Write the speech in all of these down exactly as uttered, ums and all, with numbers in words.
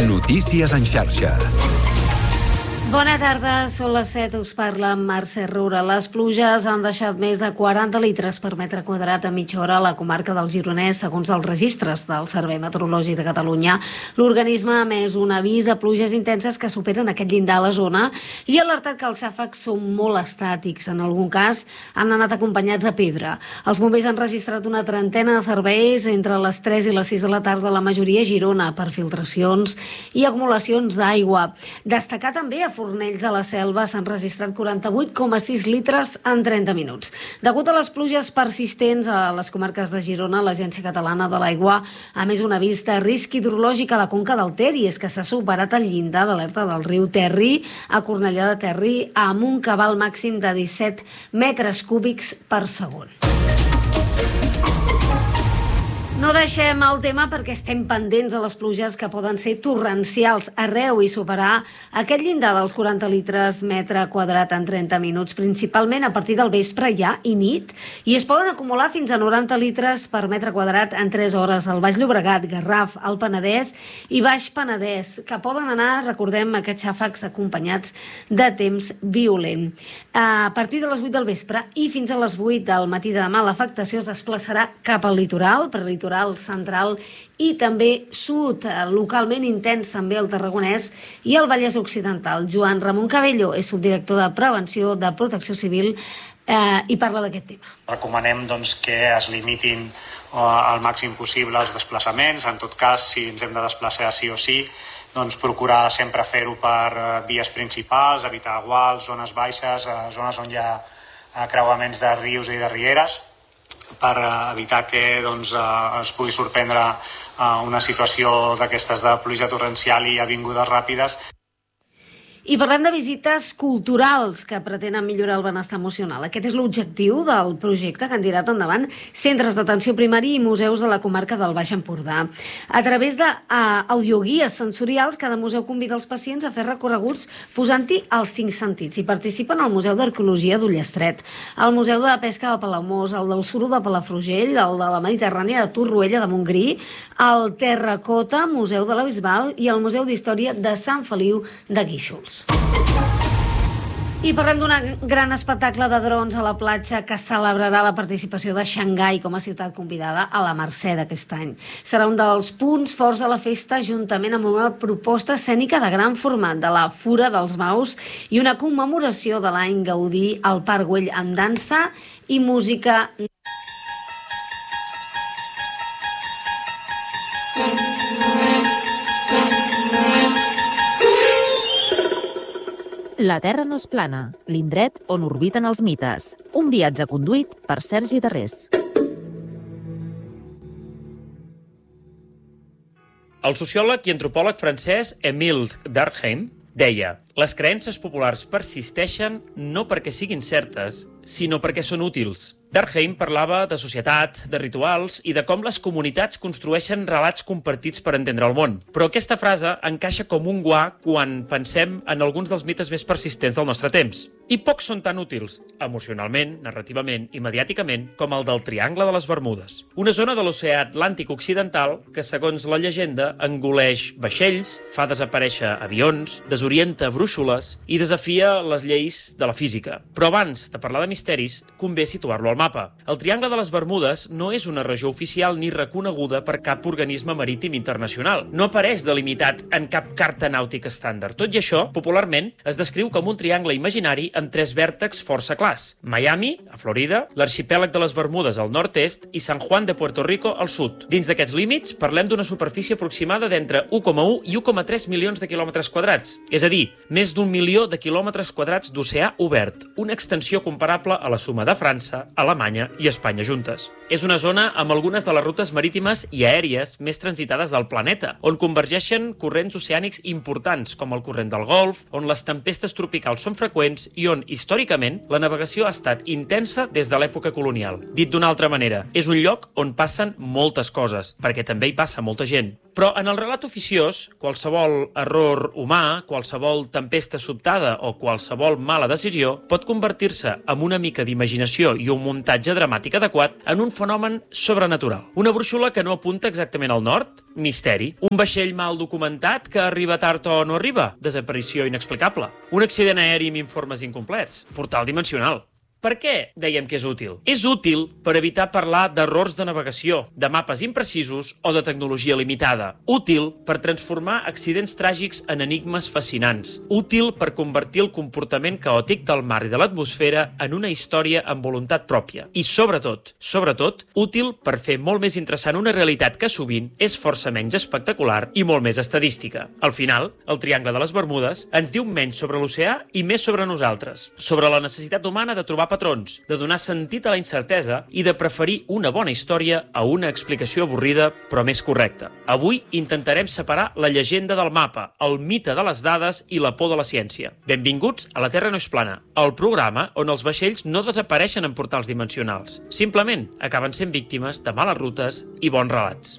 Notícies en xarxa. Bona tarda, són les set, us parla Mercè Roura. Les pluges han deixat més de quaranta litres per metre quadrat a mitja hora a la comarca del Gironès, segons els registres del Servei Meteorològic de Catalunya. L'organisme ha emès un avís de pluges intenses que superen aquest llindar a la zona i ha alertat que els xàfecs són molt estàtics. En algun cas han anat acompanyats de pedra. Els bombers han registrat una trentena de serveis entre les tres i les sis de la tarda, la majoria a Girona, per filtracions i acumulacions d'aigua. Destacar també a Fornells de la Selva s'han registrat quaranta-vuit coma sis litres en trenta minuts. Degut a les pluges persistents a les comarques de Girona, l'Agència Catalana de l'Aigua ha emès un avís de risc hidrològic a la conca del Ter, i és que s'ha superat el llindar d'alerta del riu Terri a Cornellà de Terri amb un cabal màxim de disset metres cúbics per segon. No deixem el tema perquè estem pendents de les pluges que poden ser torrencials arreu i superar aquest llindar dels quaranta litres metre quadrat en trenta minuts, principalment a partir del vespre ja i nit, i es poden acumular fins a noranta litres per metre quadrat en tres hores al Baix Llobregat, Garraf, el Penedès i Baix Penedès, que poden anar, recordem, aquests xàfecs acompanyats de temps violent. A partir de les vuit del vespre i fins a les vuit del matí de demà, l'afectació es desplaçarà cap al litoral, per litoral central i també sud, localment intens també el Tarragonès i el Vallès Occidental. Joan Ramon Cabello és subdirector de Prevenció de Protecció Civil eh, i parla d'aquest tema. Recomanem doncs, que es limitin eh, al màxim possible els desplaçaments. En tot cas, si ens hem de desplaçar sí o sí, doncs procurar sempre fer-ho per eh, vies principals, evitar guals, zones baixes, eh, zones on hi ha eh, creuaments de rius i de rieres, per evitar que doncs, es pugui sorprendre una situació d'aquestes de pluja torrencial i avingudes ràpides. I parlem de visites culturals que pretenen millorar el benestar emocional. Aquest és l'objectiu del projecte que han tirat endavant centres d'atenció primària i museus de la comarca del Baix Empordà. A través d'audioguies sensorials, cada museu convida els pacients a fer recorreguts posant-hi els cinc sentits. I participen al Museu d'Arqueologia d'Ullestret, el Museu de Pesca de Palamós, el del Suro de Palafrugell, el de la Mediterrània de Torroella de Montgrí, el Terracota, Museu de la Bisbal i el Museu d'Història de Sant Feliu de Guíxols. I parlem d'un gran espectacle de drons a la platja que celebrarà la participació de Xangai com a ciutat convidada a la Mercè d'aquest any. Serà un dels punts forts de la festa, juntament amb una proposta escènica de gran format de la Fura dels Maus i una commemoració de l'any Gaudí al Parc Güell amb dansa i música. La Terra no és plana, l'indret on orbiten els mites. Un viatge conduït per Sergi Darrés. El sociòleg i antropòleg francès Émile Durkheim deia: les creences populars persisteixen no perquè siguin certes, sinó perquè són útils. Durkheim parlava de societat, de rituals i de com les comunitats construeixen relats compartits per entendre el món. Però aquesta frase encaixa com un guà quan pensem en alguns dels mites més persistents del nostre temps. I pocs són tan útils, emocionalment, narrativament i mediàticament, com el del Triangle de les Bermudes. Una zona de l'oceà Atlàntic Occidental que, segons la llegenda, engoleix vaixells, fa desaparèixer avions, desorienta brúixoles i desafia les lleis de la física. Però abans de parlar de misteris, convé situar-lo al mapa. El Triangle de les Bermudes no és una regió oficial ni reconeguda per cap organisme marítim internacional. No apareix delimitat en cap carta nàutica estàndard. Tot i això, popularment, es descriu com un triangle imaginari amb tres vèrtexs força clars: Miami, a Florida, l'arxipèlag de les Bermudes al nord-est i San Juan de Puerto Rico al sud. Dins d'aquests límits, parlem d'una superfície aproximada d'entre u coma u i u coma tres milions de quilòmetres quadrats, és a dir, més d'un milió de quilòmetres quadrats d'oceà obert, una extensió comparable a la suma de França, Alemanya i Espanya juntes. És una zona amb algunes de les rutes marítimes i aèries més transitades del planeta, on convergeixen corrents oceànics importants, com el corrent del Golf, on les tempestes tropicals són freqüents i on, històricament, la navegació ha estat intensa des de l'època colonial. Dit d'una altra manera, és un lloc on passen moltes coses, perquè també hi passa molta gent. Però en el relat oficiós, qualsevol error humà, qualsevol tempesta sobtada o qualsevol mala decisió pot convertir-se en una mica d'imaginació i un munt muntatge dramàtic adequat en un fenomen sobrenatural. Una brúixola que no apunta exactament al nord? Misteri. Un vaixell mal documentat que arriba tard o no arriba? Desaparició inexplicable. Un accident aeri amb informes incomplets? Portal dimensional. Per què dèiem que és útil? És útil per evitar parlar d'errors de navegació, de mapes imprecisos o de tecnologia limitada. Útil per transformar accidents tràgics en enigmes fascinants. Útil per convertir el comportament caòtic del mar i de l'atmosfera en una història amb voluntat pròpia. I sobretot, sobretot, útil per fer molt més interessant una realitat que sovint és força menys espectacular i molt més estadística. Al final, el Triangle de les Bermudes ens diu menys sobre l'oceà i més sobre nosaltres, sobre la necessitat humana de trobar patrons, de donar sentit a la incertesa i de preferir una bona història a una explicació avorrida però més correcta. Avui intentarem separar la llegenda del mapa, el mite de les dades i la por de la ciència. Benvinguts a La Terra no és plana, el programa on els vaixells no desapareixen en portals dimensionals. Simplement acaben sent víctimes de males rutes i bons relats.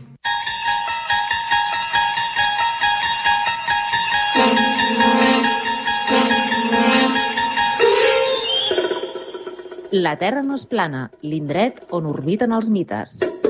La Terra no és plana, l'indret on orbiten els mites.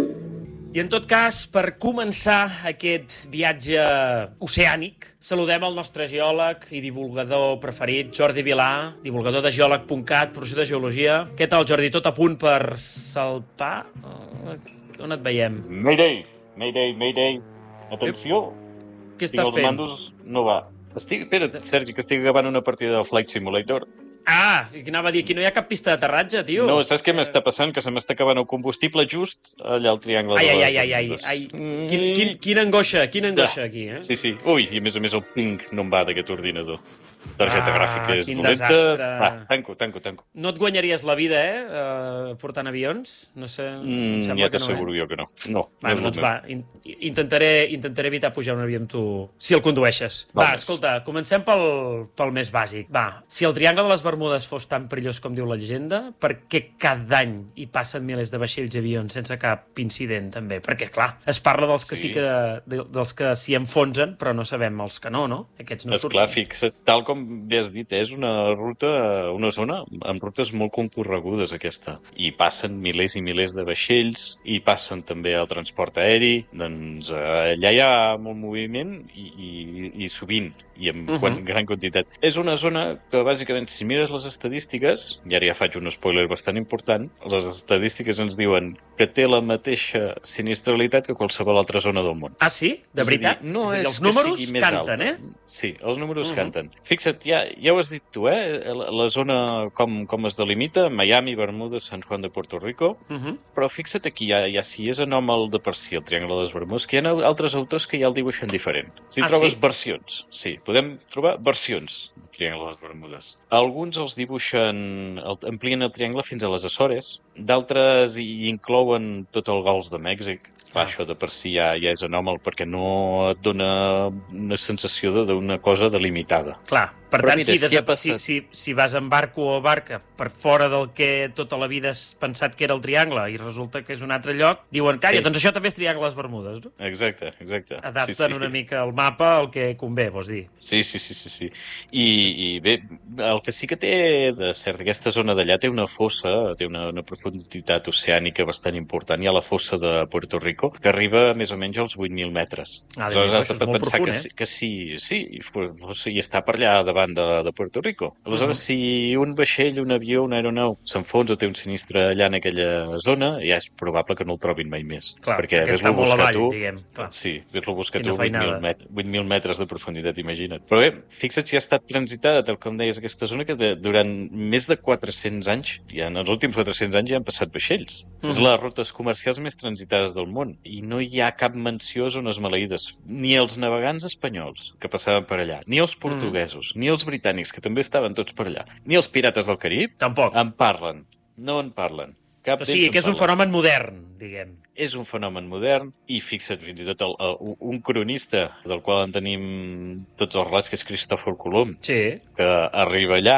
I en tot cas, per començar aquest viatge oceànic, saludem el nostre geòleg i divulgador preferit, Jordi Vilà, divulgador de geòleg punt cat, professor de geologia. Què tal, Jordi? Tot a punt per saltar? On et veiem? Mayday, Mayday, Mayday. Atenció. Què estàs Tinc els fent? mandos, no va. Estic, espera't, Sergi, que estic acabant una partida de Flight Simulator. Ah, i que anava a dir, aquí no hi ha cap pista d'aterratge, tio. No, saps què m'està passant? Que se m'està acabant el combustible just allà al triangle Ai, de ai, les ai, ai, ai, Bermudes. ai. Mm. Quin, quin, quina angoixa, quina angoixa aquí, eh? Sí, sí. Ui, i a més a més el ping no em va d'aquest ordinador. Targeta Ah, gràfica és quin dolenta. desastre. Va, tanco, tanco, tanco. No et guanyaries la vida, eh, uh, portant avions? No sé, em Mm, sembla ja que no, t'asseguro eh? jo que no. No, no Bueno, és doncs el va, in intentaré, intentaré evitar pujar un avió amb tu, si el condueixes. Va, Vamos. escolta, comencem pel, pel més bàsic. Va, si el Triangle de les Bermudes fos tan perillós com diu la llegenda, per què cada any hi passen milers de vaixells i avions sense cap incident, també? Perquè, clar, es parla dels que sí, Sí. que, de, dels que s'hi enfonsen, però no sabem els que no, no? Aquests no surten. Esclar, fixa't, tal com bé has dit, és una ruta, una zona amb rutes molt concorregudes aquesta. I passen milers i milers de vaixells, i passen també el transport aeri, doncs eh, allà hi ha molt moviment i, i, i sovint, i en Uh-huh. uh-huh. gran quantitat. És una zona que, bàsicament, si mires les estadístiques, i ara ja faig un spoiler bastant important, les estadístiques ens diuen que té la mateixa sinistralitat que qualsevol altra zona del món. Ah, sí? De És a dir, veritat? no és a dir, és els que números sigui més canten, alta. eh? Sí, els números Mhm. uh-huh. canten. Fixa't, ja, ja ho has dit tu, eh? La, la zona com, com es delimita, Miami, Bermudes, San Juan de Puerto Rico, Uh -huh. però fixa't aquí, ja, ja si és anòmal de per si el Triangle de les Bermudes, que hi ha altres autors que ja el dibuixen diferent. Si Ah, trobes sí? versions, sí, podem trobar versions del Triangle de les Bermudes. Alguns els dibuixen, el, amplien el triangle fins a les Açores, d'altres hi inclouen tot el Golf de Mèxic. Clar, Ah. això de per si ja, ja és anòmal perquè no et dona una sensació de- d'una cosa delimitada. Clar, per Però tant, mira, si, si desa- ha passat- si, si, si vas en barco o barca per fora del que tota la vida has pensat que era el triangle i resulta que és un altre lloc, diuen, calla, Sí. doncs això també és Triangle de les Bermudes, no? Exacte, exacte. Adapten sí, sí. una mica el mapa al que convé, vols dir. Sí, sí, sí, sí, sí. I, I bé, el que sí que té de cert, aquesta zona d'allà té una fossa, té una, una profunditat oceànica bastant important. Hi ha la fossa de Puerto Rico, que arriba més o menys als vuit mil metres. Ah, Aleshores Déu-n'hi-do, has això de és molt pensar profund, que, eh? sí, que sí, sí, i, fossa, i està per allà davant de, de Puerto Rico. Aleshores, Mhm. si un vaixell, un avió, una aeronau s'enfonsa o té un sinistre allà en aquella zona, ja és probable que no el trobin mai més. Clar, perquè perquè ves-lo està molt buscar avall, tu, diguem. Clar. Sí, ves-lo buscar Quina tu, vuit mil, feinada. met vuit mil metres de profunditat, imagina't. Però bé, fixa't si ha estat transitada, tal com deies, aquesta zona, que de, durant més de quatre-cents anys, ja en els últims quatre-cents anys ja han passat vaixells. Mm. És Mhm. les rutes comercials més transitades del món. I no hi ha cap menció a zones maleïdes. Ni els navegants espanyols, que passaven per allà, ni els portuguesos, mm. ni els britànics, que també estaven tots per allà, ni els pirates del Carib, Tampoc. en parlen. No en parlen. Cap O sigui, d'ells que en és un parla. fenomen modern, diguem. És un fenomen modern i fixa't, fins i tot el, el, un cronista del qual en tenim tots els relats, que és Cristòfor Colom, Sí. que arriba allà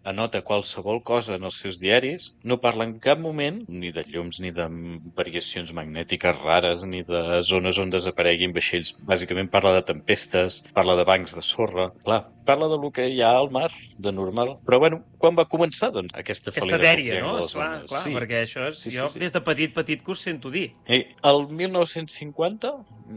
anota qualsevol cosa en els seus diaris, no parla en cap moment ni de llums, ni de variacions magnètiques rares, ni de zones on desapareguin vaixells. Bàsicament parla de tempestes, parla de bancs de sorra. Clar, parla de lo que hi ha al mar, de normal. Però, bueno, quan va començar, doncs, aquesta Aquesta fal·lera dèria, no? Clar, clar, sí. perquè això és... Sí, sí, jo sí. des de petit, petit que us sento dir. Eh, el mil nou-cents cinquanta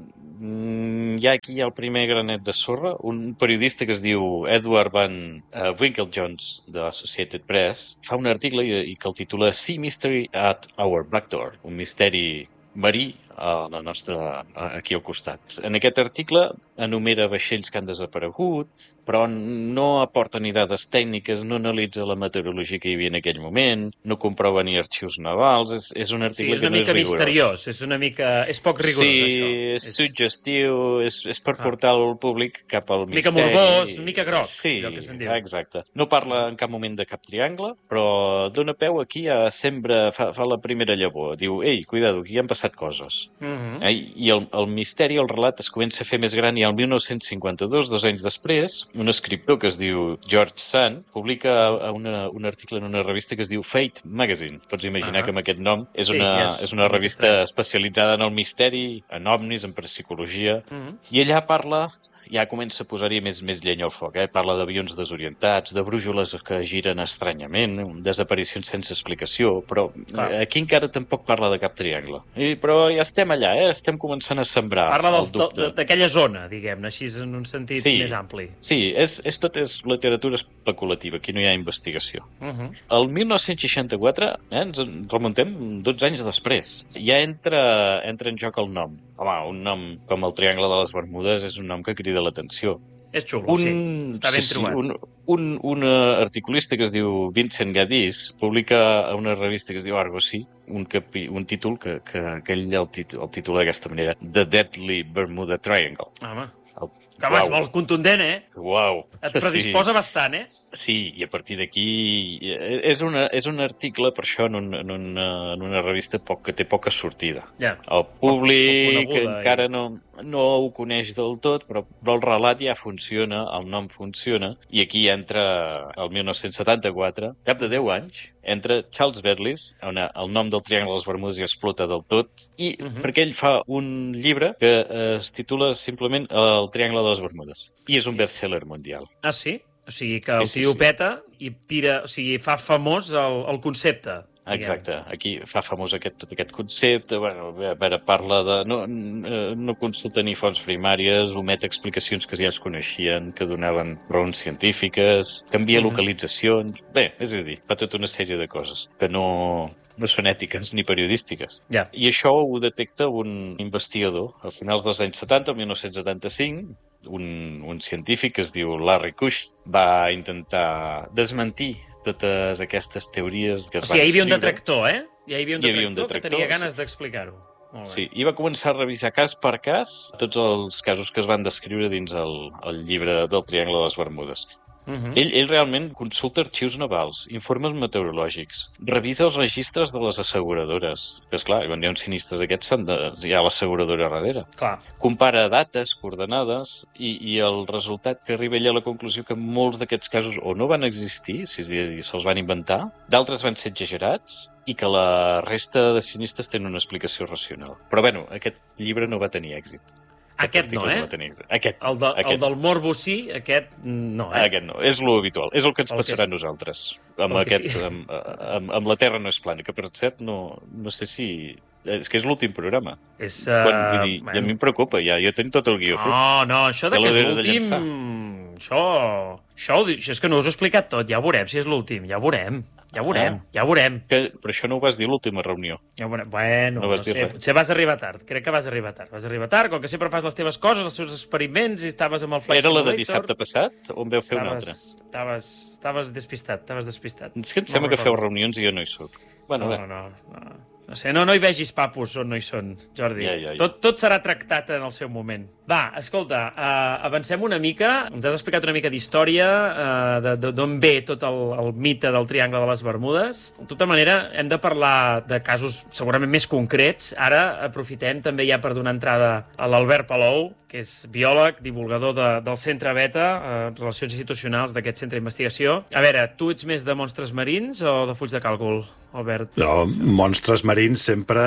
mm, hi ha aquí el primer granet de sorra, un periodista que es diu Edward Van uh, Winkle-Jones de l'Associated Press fa un article i, i que el titula Sea Mystery at Our Back Door, un misteri marí a la nostra, aquí al costat. En aquest article enumera vaixells que han desaparegut, però no aporta ni dades tècniques, no analitza la meteorologia que hi havia en aquell moment, no comprova ni arxius navals, és, és un article sí, és que no és rigorós. És una mica misteriós, és una mica... és poc rigorós, sí, això. Sí, és suggestiu, és, és per ah. portar el públic cap al misteri. Una mica morbós, una mica groc, sí, allò que se'n diu. Exacte. No parla en cap moment de cap triangle, però dona peu aquí a sembra, fa, fa la primera llavor. Diu, ei, cuidado, aquí han passat coses. Uh -huh. eh? I el, el misteri, el relat, es comença a fer més gran i el mil nou-cents cinquanta-dos, dos anys després, un escriptor que es diu George Sand publica una, un article en una revista que es diu Fate Magazine. Pots imaginar uh -huh. que amb aquest nom és una, sí, és, és una revista especialitzada en el misteri, en ovnis, en parapsicologia, uh -huh. i allà parla... ja comença a posar-hi més, més llenya al foc. Eh? Parla d'avions desorientats, de brújoles que giren estranyament, desaparicions sense explicació, però Clar. aquí encara tampoc parla de cap triangle. I, però ja estem allà, eh? Estem començant a sembrar Parla el dels, dubte. d'aquella zona, diguem-ne, així en un sentit sí, més ampli. Sí, és, és tot és literatura especulativa, aquí no hi ha investigació. Uh -huh. El mil nou-cents seixanta-quatre, eh, ens remuntem dotze anys després, ja entra, entra en joc el nom. Home, un nom com el Triangle de les Bermudes és un nom que crida l'atenció. És xulo, un, sí. Està ben sí, trobat. Sí, un, un, un articulista que es diu Vincent Gaddis publica a una revista que es diu Argosy un, capi, un títol que, que, que ell el, tit, el titula d'aquesta manera, The Deadly Bermuda Triangle. Home, el, que wow. és molt contundent, eh? Uau. Et predisposa sí. bastant, eh? Sí, i a partir d'aquí és, una, és un article, per això, en, un, en, una, en una revista poc, que té poca sortida. Ja. El públic poc, poc encara i... no, no ho coneix del tot, però, però el relat ja funciona, el nom funciona, i aquí entra el mil nou-cents setanta-quatre, cap de deu anys, entra Charles Berlitz, on el nom del Triangle de les Bermudes ja explota del tot, i uh -huh. perquè ell fa un llibre que es titula simplement El Triangle de les Bermudes, i és un best-seller mundial. Ah, sí? O sigui que el sí, sí, tio sí. peta i tira, o sigui, fa famós el, el concepte. Exacte, aquí fa famós aquest, tot aquest concepte, bueno, a veure, parla de... No, no consulta ni fonts primàries, omet explicacions que ja es coneixien, que donaven raons científiques, canvia uh-huh. localitzacions... Bé, és a dir, fa tota una sèrie de coses que no, no són ètiques ni periodístiques. Yeah. I això ho detecta un investigador a finals dels anys setanta, el mil nou-cents setanta-cinc, un, un científic que es diu Larry Kush, va intentar desmentir totes aquestes teories que es o sigui, van escriure. hi havia un detractor, eh? Ja hi havia un hi detractor, havia un detractor que tenia ganes sí. d'explicar-ho. Sí, i va començar a revisar cas per cas tots els casos que es van descriure dins el, el llibre del Triangle de les Bermudes. Uh-huh. Ell, ell realment consulta arxius navals, informes meteorològics, revisa els registres de les asseguradores, que esclar, quan hi ha un sinistre d'aquests hi ha l'asseguradora darrere. Clar. Compara dates, coordenades, i, i el resultat que arriba ella a la conclusió que molts d'aquests casos o no van existir, si se'ls van inventar, d'altres van ser exagerats, i que la resta de sinistres tenen una explicació racional. Però, bueno, aquest llibre no va tenir èxit. Aquest, aquest no, eh? No aquest, el, de, aquest. el del morbo sí, aquest no, eh? Aquest no, és lo habitual. És el que ens el passarà que a nosaltres. Amb, aquest, sí. amb, amb, amb la Terra no és plana, que per cert no, no sé si... És que és l'últim programa. És, uh, Quan, vull dir, bueno. a mi em preocupa, ja, jo tinc tot el guió fet. No, no, això de que és l'últim... Això, això, això és que no us ho he explicat tot, ja ho veurem si és l'últim, ja ho veurem. Ja ho veurem, ah. ja ho veurem. Que, però això no ho vas dir l'última reunió. Ja ho veurem. Bueno, no, no sé, res. Potser vas arribar tard. Crec que vas arribar tard. Vas arribar tard, com que sempre fas les teves coses, els teus experiments, i estaves amb el Flight Era Simulator. la de dissabte passat o en veu fer una altra? Estaves, estaves despistat, estaves despistat. És que em sembla no que feu reunions i jo no hi soc. Bueno, no, bé. no, no, no. No sé, no, no hi vegis papus on no hi són, Jordi. Ja, ja, ja. Tot, tot serà tractat en el seu moment. Va, escolta, uh, avancem una mica. Ens has explicat una mica d'història, uh, d'on ve tot el, el mite del Triangle de les Bermudes. De tota manera, hem de parlar de casos segurament més concrets. Ara aprofitem també ja per donar entrada a l'Albert Palou, que que és biòleg, divulgador de, del Centre Beta, eh, Relacions Institucionals d'aquest centre d'investigació. A veure, tu ets més de monstres marins o de fulls de càlcul, Albert? No, monstres marins sempre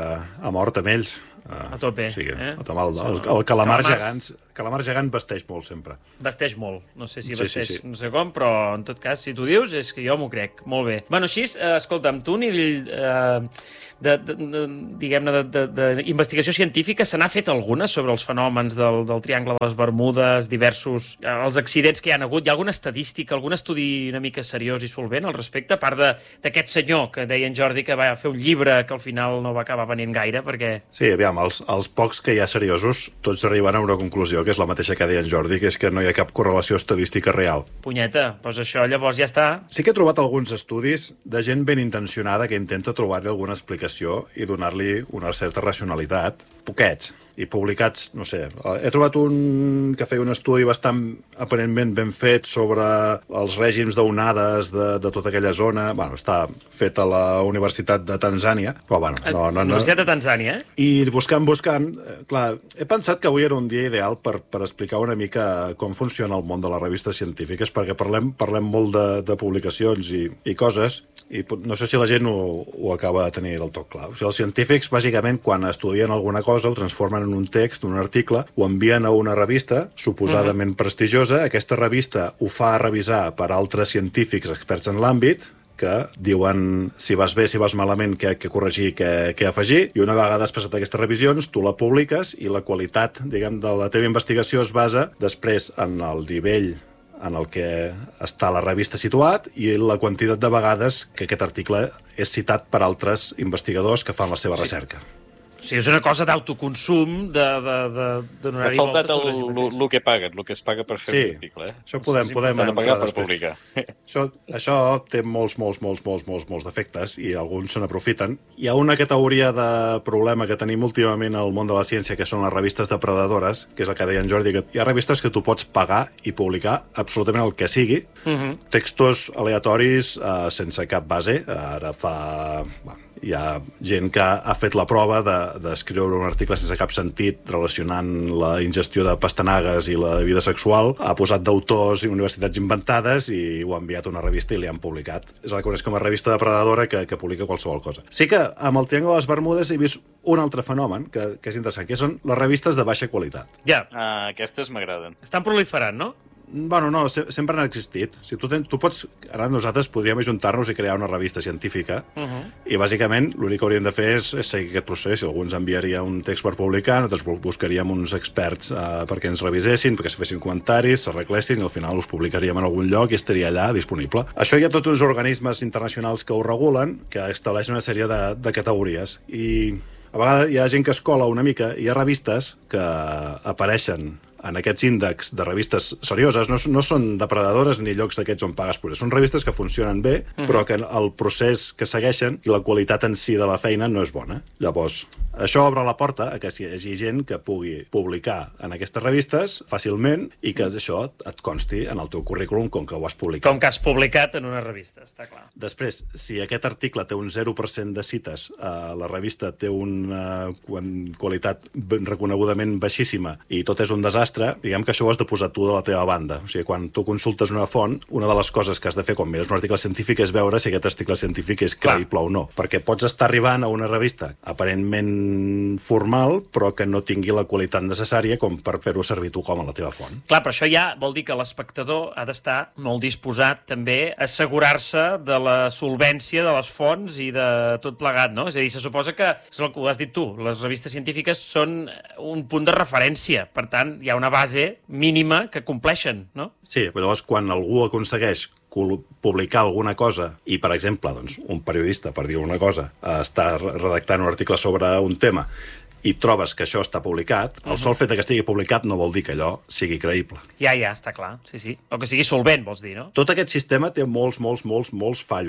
a mort amb ells. A tope, o sigui, eh? El, el, el, el calamar Calamars... gegant, calamar gegant vesteix molt sempre. Vesteix molt. No sé si Sí, vesteix sí, sí. no sé com, però en tot cas, si tu dius, és que jo m'ho crec. Molt bé. Bueno, així, eh, escolta'm, tu a nivell eh, de, de, de, diguem-ne, d'investigació científica, se n'ha fet alguna sobre els fenòmens del, del Triangle de les Bermudes, diversos, eh, els accidents que hi ha hagut? Hi ha alguna estadística, algun estudi una mica seriós i solvent al respecte? A part d'aquest senyor que deia en Jordi que va fer un llibre que al final no va acabar venint gaire, perquè... Sí, aviam, els, els pocs que hi ha seriosos, tots arriben a una conclusió, que és la mateixa que deia en Jordi, que és que no hi ha cap correlació estadística real. Punyeta, doncs això llavors ja està. Sí que he trobat alguns estudis de gent ben intencionada que intenta trobar-li alguna explicació i donar-li una certa racionalitat. Poquets. I publicats, no sé, he trobat un que feia un estudi bastant aparentment ben fet sobre els règims d'onades de, de tota aquella zona. Bueno, està fet a la Universitat de Tanzània, però bueno... No, no, no. Universitat de Tanzània, eh? I buscant, buscant, eh, clar, he pensat que avui era un dia ideal per, per explicar una mica com funciona el món de les revistes científiques, perquè parlem, parlem molt de, de publicacions i, i coses, i no sé si la gent ho, ho acaba de tenir del tot clar. O sigui, els científics, bàsicament, quan estudien alguna cosa, ho transformen en un text, un article, ho envien a una revista suposadament uh-huh. prestigiosa. Aquesta revista ho fa revisar per altres científics experts en l'àmbit, que diuen si vas bé, si vas malament, què, què corregir, què, què afegir, i una vegada has passat aquestes revisions, tu la publiques i la qualitat, diguem, de la teva investigació es basa després en el nivell en el que està la revista situat i la quantitat de vegades que aquest article és citat per altres investigadors que fan la seva sí. recerca. O sigui, és una cosa d'autoconsum de, de, de, de donar-hi ha voltes faltat sobre el, si el, mateix. el que paguen, el que es paga per fer Sí, l'article. Eh? això podem, podem S'ha de pagar entrar per després. publicar. Això, això té molts, molts, molts, molts, molts, molts defectes i alguns se n'aprofiten. Hi ha una categoria de problema que tenim últimament al món de la ciència, que són les revistes depredadores, que és el que deia en Jordi, que hi ha revistes que tu pots pagar i publicar absolutament el que sigui, Uh-huh. textos aleatoris eh, sense cap base. Ara fa... Bueno, hi ha gent que ha fet la prova d'escriure de, un article sense cap sentit relacionant la ingestió de pastanagues i la vida sexual, ha posat d'autors i universitats inventades i ho ha enviat a una revista i li han publicat. És el que coneix com a revista depredadora que, que publica qualsevol cosa. Sí que amb el Triangle de les Bermudes he vist un altre fenomen que, que és interessant, que són les revistes de baixa qualitat. Ja, Ah, aquestes m'agraden. estan proliferant, no? Bueno, no, se sempre han existit. Si tu, ten, tu pots... Ara nosaltres podríem ajuntar-nos i crear una revista científica Uh-huh. i bàsicament l'únic que hauríem de fer és, és seguir aquest procés. Si algú ens enviaria un text per publicar, nosaltres buscaríem uns experts eh, perquè ens revisessin, perquè es fessin comentaris, s'arreglessin i al final els publicaríem en algun lloc i estaria allà disponible. Això hi ha tots uns organismes internacionals que ho regulen, que estableixen una sèrie de, de categories i a vegades hi ha gent que es cola una mica, hi ha revistes que apareixen en aquests índexs de revistes serioses, no, no són depredadores ni llocs d'aquests on pagues per. Són revistes que funcionen bé, uh-huh. però que el procés que segueixen i la qualitat en si de la feina no és bona. Llavors, això obre la porta a que hi hagi gent que pugui publicar en aquestes revistes fàcilment i que això et consti en el teu currículum com que ho has publicat. Com que has publicat en una revista, està clar. Després, si aquest article té un zero per cent de cites, eh, la revista té una qualitat reconegudament baixíssima i tot és un desastre, diguem que això ho has de posar tu de la teva banda. O sigui, quan tu consultes una font, una de les coses que has de fer quan mires un article científic és veure si aquest article científic és creïble o no. Perquè pots estar arribant a una revista aparentment formal, però que no tingui la qualitat necessària com per fer-ho servir tu com a la teva font. Clar, però això ja vol dir que l'espectador ha d'estar molt disposat també a assegurar-se de la solvència de les fonts i de tot plegat, no? És a dir, se suposa que, és el que ho has dit tu, les revistes científiques són un punt de referència. Per tant, hi ha una base mínima que compleixen, no? Sí, però llavors quan algú aconsegueix publicar alguna cosa i, per exemple, doncs, un periodista, per dir una cosa, està redactant un article sobre un tema i trobes que això està publicat, el sol fet que estigui publicat no vol dir que allò sigui creïble. Ja, ja, està clar, sí, sí. O que sigui solvent, vols dir, no? Tot aquest sistema té molts, molts, molts, molts fallos.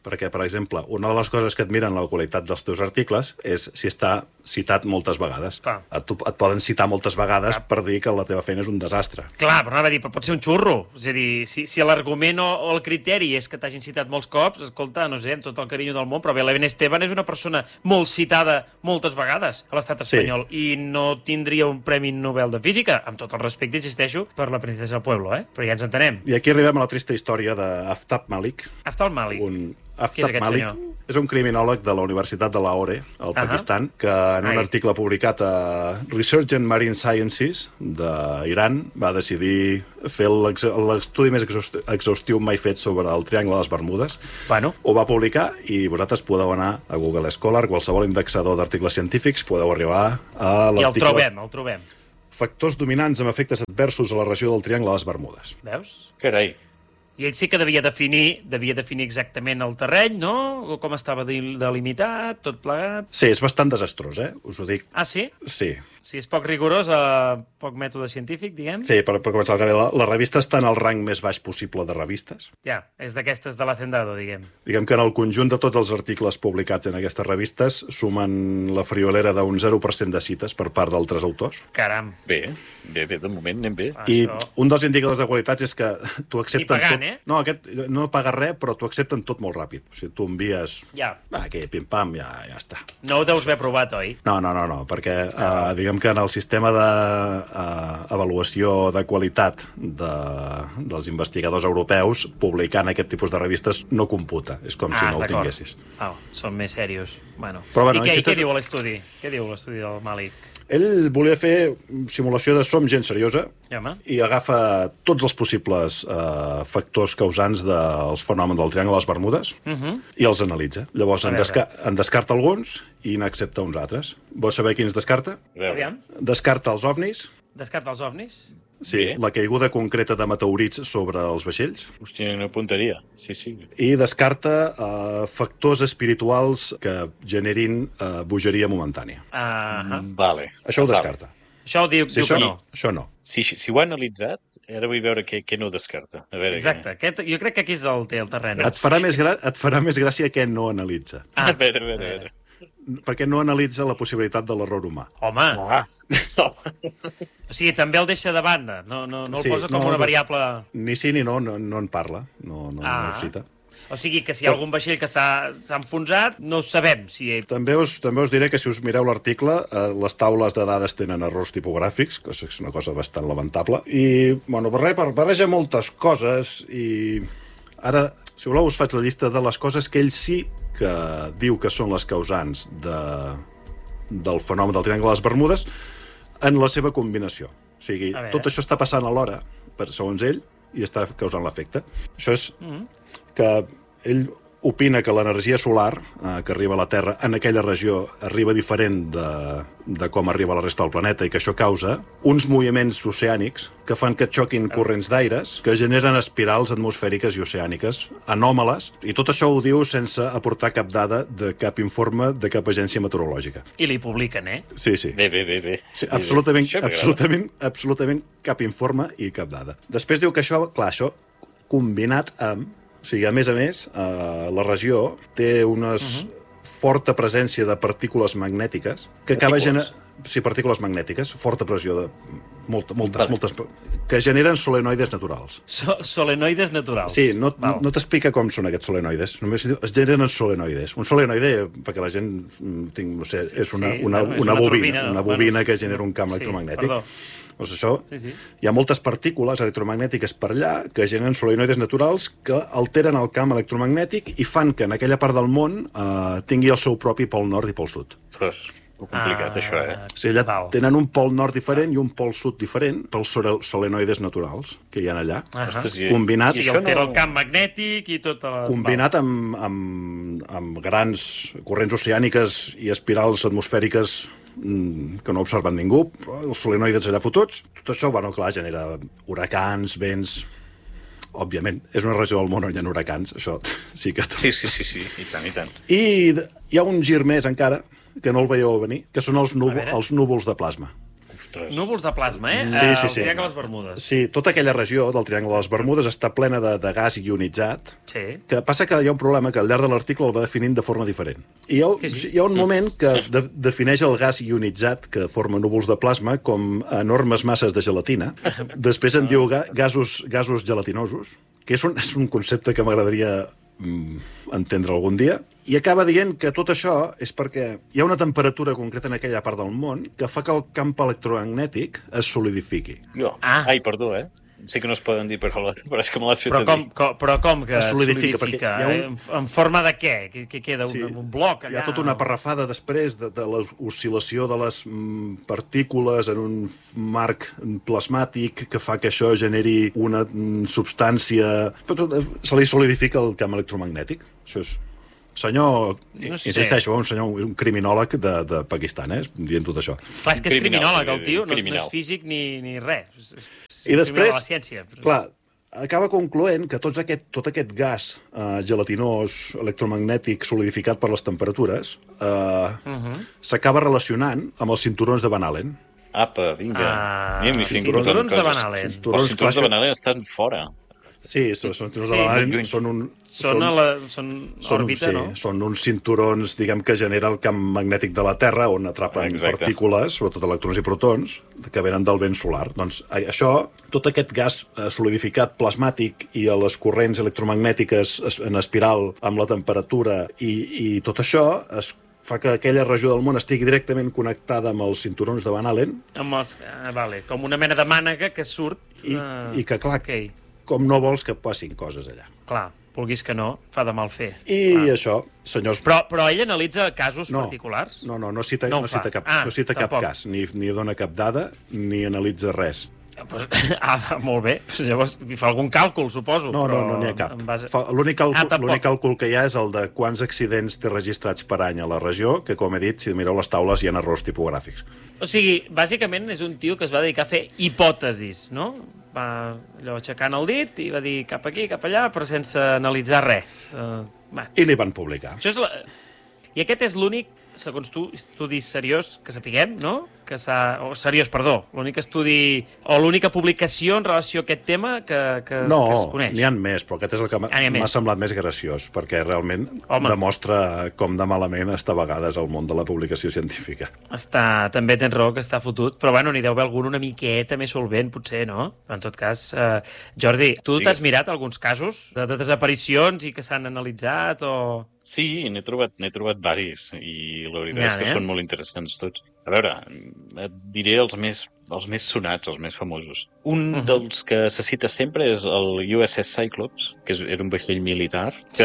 perquè, per exemple, una de les coses que et miren la qualitat dels teus articles és si està citat moltes vegades. Clar. Et, et poden citar moltes vegades Clar. per dir que la teva feina és un desastre. Clar, però anava a dir, però pot ser un xurro. És a dir, si, si l'argument o, o el criteri és que t'hagin citat molts cops, escolta, no sé, amb tot el carinyo del món, però bé, l'Even Esteban és una persona molt citada moltes vegades a l'estat espanyol sí. i no tindria un Premi Nobel de Física, amb tot el respecte, insisteixo, per la princesa del pueblo, eh? Però ja ens entenem. I aquí arribem a la trista història d'Aftab Malik. Aftal Malik. Un... Qui és Aftab aquest Malik senyor? és un criminòleg de la Universitat de Lahore, al Pakistan, que en un Ai. article publicat a Research in Marine Sciences d'Iran va decidir fer l'ex- l'estudi més exhaust- exhaustiu mai fet sobre el Triangle de les Bermudes. Bueno, Ho va publicar i vosaltres podeu anar a Google Scholar, qualsevol indexador d'articles científics, podeu arribar a i el l'article trobem, el trobem. Factors dominants amb efectes adversos a la regió del Triangle de les Bermudes. Veus? Carai. I ell sí que devia definir, devia definir exactament el terreny, no? O com estava del- delimitat, tot plegat. Sí, és bastant desastrós, eh? Us ho dic. Ah, sí? Sí. Si és poc rigorós, a poc mètode científic, diguem? Sí, per, per començar, la, la revista està en el rang més baix possible de revistes. Ja, és d'aquestes de l'Hacendado, diguem. Diguem que en el conjunt de tots els articles publicats en aquestes revistes sumen la friolera d'un zero per cent de cites per part d'altres autors. Caram. Bé, bé, bé, de moment anem bé. Ah, I això. un dels indicadors de qualitat és que t'ho accepten Ni pagant, tot. eh? No, aquest no paga res, però t'ho accepten tot molt ràpid. O sigui, tu envies... Ja. Va, aquí, pim-pam, ja, ja està. No ho deus haver provat, oi? No, no, no, no, perquè eh, diguem que en el sistema d'avaluació de, eh, de qualitat de, dels investigadors europeus, publicant aquest tipus de revistes no computa. És com si no ho d'acord. tinguessis. Ah, són més serios. Bueno. Però, bueno, I què, i insisteixo- què diu l'estudi? Què diu l'estudi del Malik? Ell volia fer simulació de som gent seriosa Ja, home. i agafa tots els possibles eh, factors causants dels fenòmens del Triangle de les Bermudes Uh -huh. i els analitza. Llavors A en, veure. desca en descarta alguns i n'accepta uns altres. Vols saber quins descarta? A veure. Aviam. Descarta els ovnis, Descarta els ovnis? sí, Bé. la caiguda concreta de meteorits sobre els vaixells, Hòstia, una punteria. Sí, sí. i descarta eh, factors espirituals que generin eh, bogeria momentània. Ah, Mm, Vale. Això ho Vale. descarta. Això ho diu, Si diu això que no, no. això no. Si, si ho ha analitzat, ara vull veure què, què no descarta. A veure, Exacte. Aquest, jo crec que aquí és el, té el terreny. Et farà, més gra et farà més gràcia què no analitza. Què... Ah, A veure, a veure, a veure. Perquè no analitza la possibilitat de l'error humà. home, Ah. o sigui, també el deixa de banda. No, no, no el Sí, posa com no, una no. variable... Ni sí ni no, no, no en parla, no, no, Ah. no ho cita. O sigui, que si hi ha algun vaixell que s'ha s'ha enfonsat, no sabem si... També us, també us diré que si us mireu l'article, eh, les taules de dades tenen errors tipogràfics, que és una cosa bastant lamentable, i, bueno, barre- barreja moltes coses, i ara, si voleu, us faig la llista de les coses que ell sí que diu que són les causants de, del fenomen del Triangle de les Bermudes en la seva combinació. O sigui, A veure. tot això està passant alhora, per segons ell, i està causant l'efecte. Això és Mm. que ell opina que l'energia solar eh, que arriba a la Terra en aquella regió arriba diferent de, de com arriba a la resta del planeta i que això causa uns moviments oceànics que fan que xoquin corrents d'aires que generen espirals atmosfèriques i oceàniques anòmales, i tot això ho diu sense aportar cap dada de cap informe de cap agència meteorològica. I li publiquen, eh? Sí, sí. Bé, bé, bé, bé. Sí, Bé, bé. absolutament, Això m'agrada. absolutament, absolutament cap informe i cap dada. Després diu que això, clar, això combinat amb... O sigui, a més a més, eh, la regió té una uh -huh. forta presència de partícules magnètiques que acaba Partícules? generant... Sí, partícules magnètiques, forta pressió de... Molta, moltes, Vale. moltes... Que generen solenoides naturals. So solenoides naturals. Sí, no, Val. no t'explica com són aquests solenoides. Només diu, es generen solenoides. Un solenoide, perquè la gent mm, tinc, no sé, és una, sí, una, no, és una, una bobina, turbina, no? una Bueno, bobina que genera un camp sí, electromagnètic. perdó. Doncs això, Sí, sí. hi ha moltes partícules electromagnètiques per allà que generen solenoides naturals que alteren el camp electromagnètic i fan que en aquella part del món eh, tingui el seu propi pol nord i pol sud. Ostres, molt complicat, Ah, això, eh? O sigui, allà val. tenen un pol nord diferent i un pol sud diferent pels sole- solenoides naturals que hi ha allà. Ahà. Ostres, i- Combinat- I i això altera no- el camp magnètic i tot... La... Combinat amb, amb, amb grans corrents oceàniques i espirals atmosfèriques mm, que no ha observat ningú, però els solenoides allà fotuts, tot això, bueno, clar, genera huracans, vents... Òbviament, és una regió del món on hi ha huracans, això sí que... Sí, sí, sí, sí, i tant, i tant. I d- hi ha un gir més encara, que no el veieu venir, que són els, A núvol, veure. els núvols de plasma. Ostres. Núvols de plasma, eh? Sí, sí, sí. El Triangle de les Bermudes. Sí, tota aquella regió del Triangle de les Bermudes està plena de, de gas ionitzat, Sí. que passa que hi ha un problema que al llarg de l'article el va definint de forma diferent. I hi ha, Que sí. hi ha un moment que de, defineix el gas ionitzat, que forma núvols de plasma, com enormes masses de gelatina. Després en diu ga, gasos, gasos gelatinosos, que és un, és un concepte que m'agradaria mm, entendre algun dia, i acaba dient que tot això és perquè hi ha una temperatura concreta en aquella part del món que fa que el camp electromagnètic es solidifiqui. No. Ah. Ai, perdó, eh? Sé que no es poden dir, però, però és que me l'has fet Però a com, dir. com, però com que Es solidifica, solidifica? perquè hi ha un- Eh? En, en forma de què? Què, què queda? Un, Sí. un bloc allà? Hi ha tota una parrafada després de, de l'oscil·lació de les mm, partícules en un f- marc plasmàtic que fa que això generi una mm, substància... Però tot, se li solidifica el camp electromagnètic. Això és... Senyor, No sé. insisteixo, un senyor, un criminòleg de, de Pakistan, eh, dient tot això. Clar, és que és Criminal, criminòleg, el tio. No, no criminal. és físic ni, ni res. És, és I després, criminal de la ciència. clar, acaba concloent que tots aquest, tot aquest gas eh, gelatinós, electromagnètic, solidificat per les temperatures, eh, Uh -huh. s'acaba relacionant amb els cinturons de Van Allen. Apa, vinga. Ah, Mira, m'hi fico cinturons en de coses. Van Allen. Els Cinturons cinturons de clàssics. Van Allen estan fora. Sí, són, són cinturons Sí, de Van molt Allen, lluny. són un... Són, a la, són a són, òrbita, sí, no? són uns cinturons, diguem, que genera el camp magnètic de la Terra, on atrapen Exacte. partícules, sobretot electrons i protons, que venen del vent solar. Doncs a- això, tot aquest gas eh, solidificat plasmàtic i a les corrents electromagnètiques es- en espiral amb la temperatura i, i tot això es fa que aquella regió del món estigui directament connectada amb els cinturons de Van Allen Amb els, ah, vale, com una mena de mànega que surt... i, eh, i que, clar, Ok, com no vols que passin coses allà. clar, vulguis que no, fa de mal fer. I Clar. això, senyors... Però, però ell analitza casos No. particulars? No, no, no cita, No no ho fa. cita cap, Ah, no cita cap tampoc. cas, ni, ni dona cap dada, ni analitza res. Pues, ah, molt bé. Pues llavors fa algun càlcul, suposo. No, però no, no n'hi ha cap. en Base... Fa- L'únic càlcul, Ah, tampoc. l'únic càlcul que hi ha és el de quants accidents té registrats per any a la regió, que, com he dit, si mireu les taules hi ha errors tipogràfics. O sigui, bàsicament és un tio que es va dedicar a fer hipòtesis, no? Va allò aixecant el dit i va dir cap aquí, cap allà, però sense analitzar res. Uh, va. I li van publicar. Això és la... I aquest és l'únic, segons tu, estudi seriós que sapiguem, no? Que s'ha... O seriós, perdó. L'únic estudi... O l'única publicació en relació a aquest tema que, que, No, que es coneix. n'hi ha més, però aquest és el que m'ha Ah, n'hi ha m'ha més. semblat més graciós, perquè realment Home. demostra com de malament està a vegades el món de la publicació científica. Està, també tens raó que està fotut, però bueno, n'hi deu haver algun una miqueta més solvent, potser, no? Però en tot cas, eh, Jordi, tu Digues. t'has mirat alguns casos de, de desaparicions i que s'han analitzat o... Sí, n'he trobat, n'he trobat varis i la veritat N'hi ha, és que eh? són molt interessants tots. A veure, et diré els més, els més sonats, els més famosos. Un Mhm. dels que se cita sempre és el U S S Cyclops, que és, era un vaixell militar que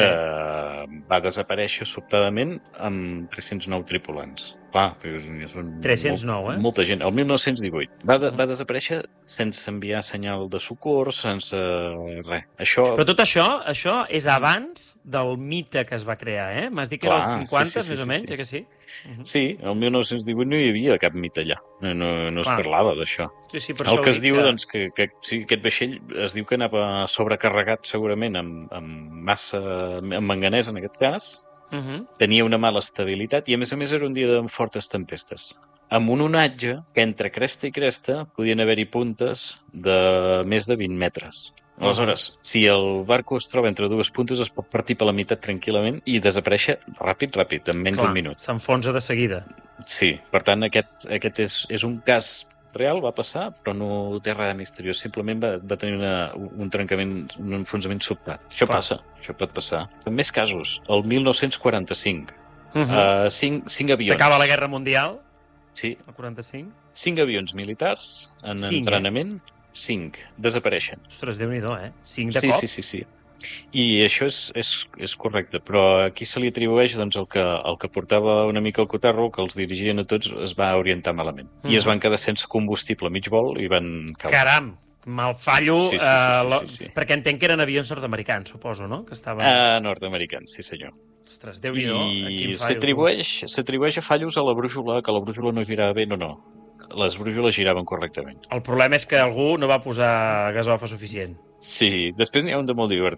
va desaparèixer sobtadament amb tres-cents nou tripulants. Clar, és, és un, tres-cents nou, molt, eh? molta gent. El mil nou-cents divuit. Va, de, va desaparèixer sense enviar senyal de socors, sense res. Això... Però tot això, això és abans del mite que es va crear, eh? M'has dit que era Clar, als sí, cinquanta, sí, sí, més o sí, menys, sí. eh que sí? Uh -huh. Sí, el mil nou-cents divuit no hi havia cap mite allà. No, no, no es Clar. parlava d'això. Sí, sí, per El això que ho es dic diu, doncs, que, que sí, aquest vaixell es diu que anava sobrecarregat segurament amb, amb massa, amb manganès en aquest cas, Uh -huh. tenia una mala estabilitat i a més a més era un dia de fortes tempestes. Amb un onatge que entre cresta i cresta podien haver-hi puntes de més de vint metres. Aleshores, si el barco es troba entre dues puntes es pot partir per la meitat tranquil·lament i desaparèixer ràpid, ràpid, en menys d'un minut. S'enfonsa de seguida. Sí, per tant, aquest, aquest és, és un cas real, va passar, però no té res de misteriós. Simplement va, va tenir una, un trencament, un enfonsament sobtat. Això Clar. passa, això pot passar. Més casos. El mil nou-cents quaranta-cinc. Uh -huh. uh, cinc, cinc avions. S'acaba la Guerra Mundial, Sí, el quaranta-cinc. cinc avions militars en Cinc, eh? entrenament. Cinc. Desapareixen. Ostres, Déu-n'hi-do, eh? Cinc de Sí, cop. sí, sí, sí. I això és, és, és correcte, però aquí se li atribueix doncs, el, que, el que portava una mica el cotarro, que els dirigien a tots, es va orientar malament. Mm. I es van quedar sense combustible a mig vol i van caure. Caram, mal fallo, Sí, sí, sí, sí, eh, lo- sí, sí. perquè entenc que eren avions nord-americans, suposo, no? Que estaven... Ah, nord-americans, sí senyor. Ostres, Déu-n'hi-do. a I quin fallo. s'atribueix s'atribueix a fallos a la brújula, que la brújula no girava bé, no, no. Les brújules giraven correctament. El problema és que algú no va posar gasofa suficient. Sí, després n'hi ha un de molt divertit.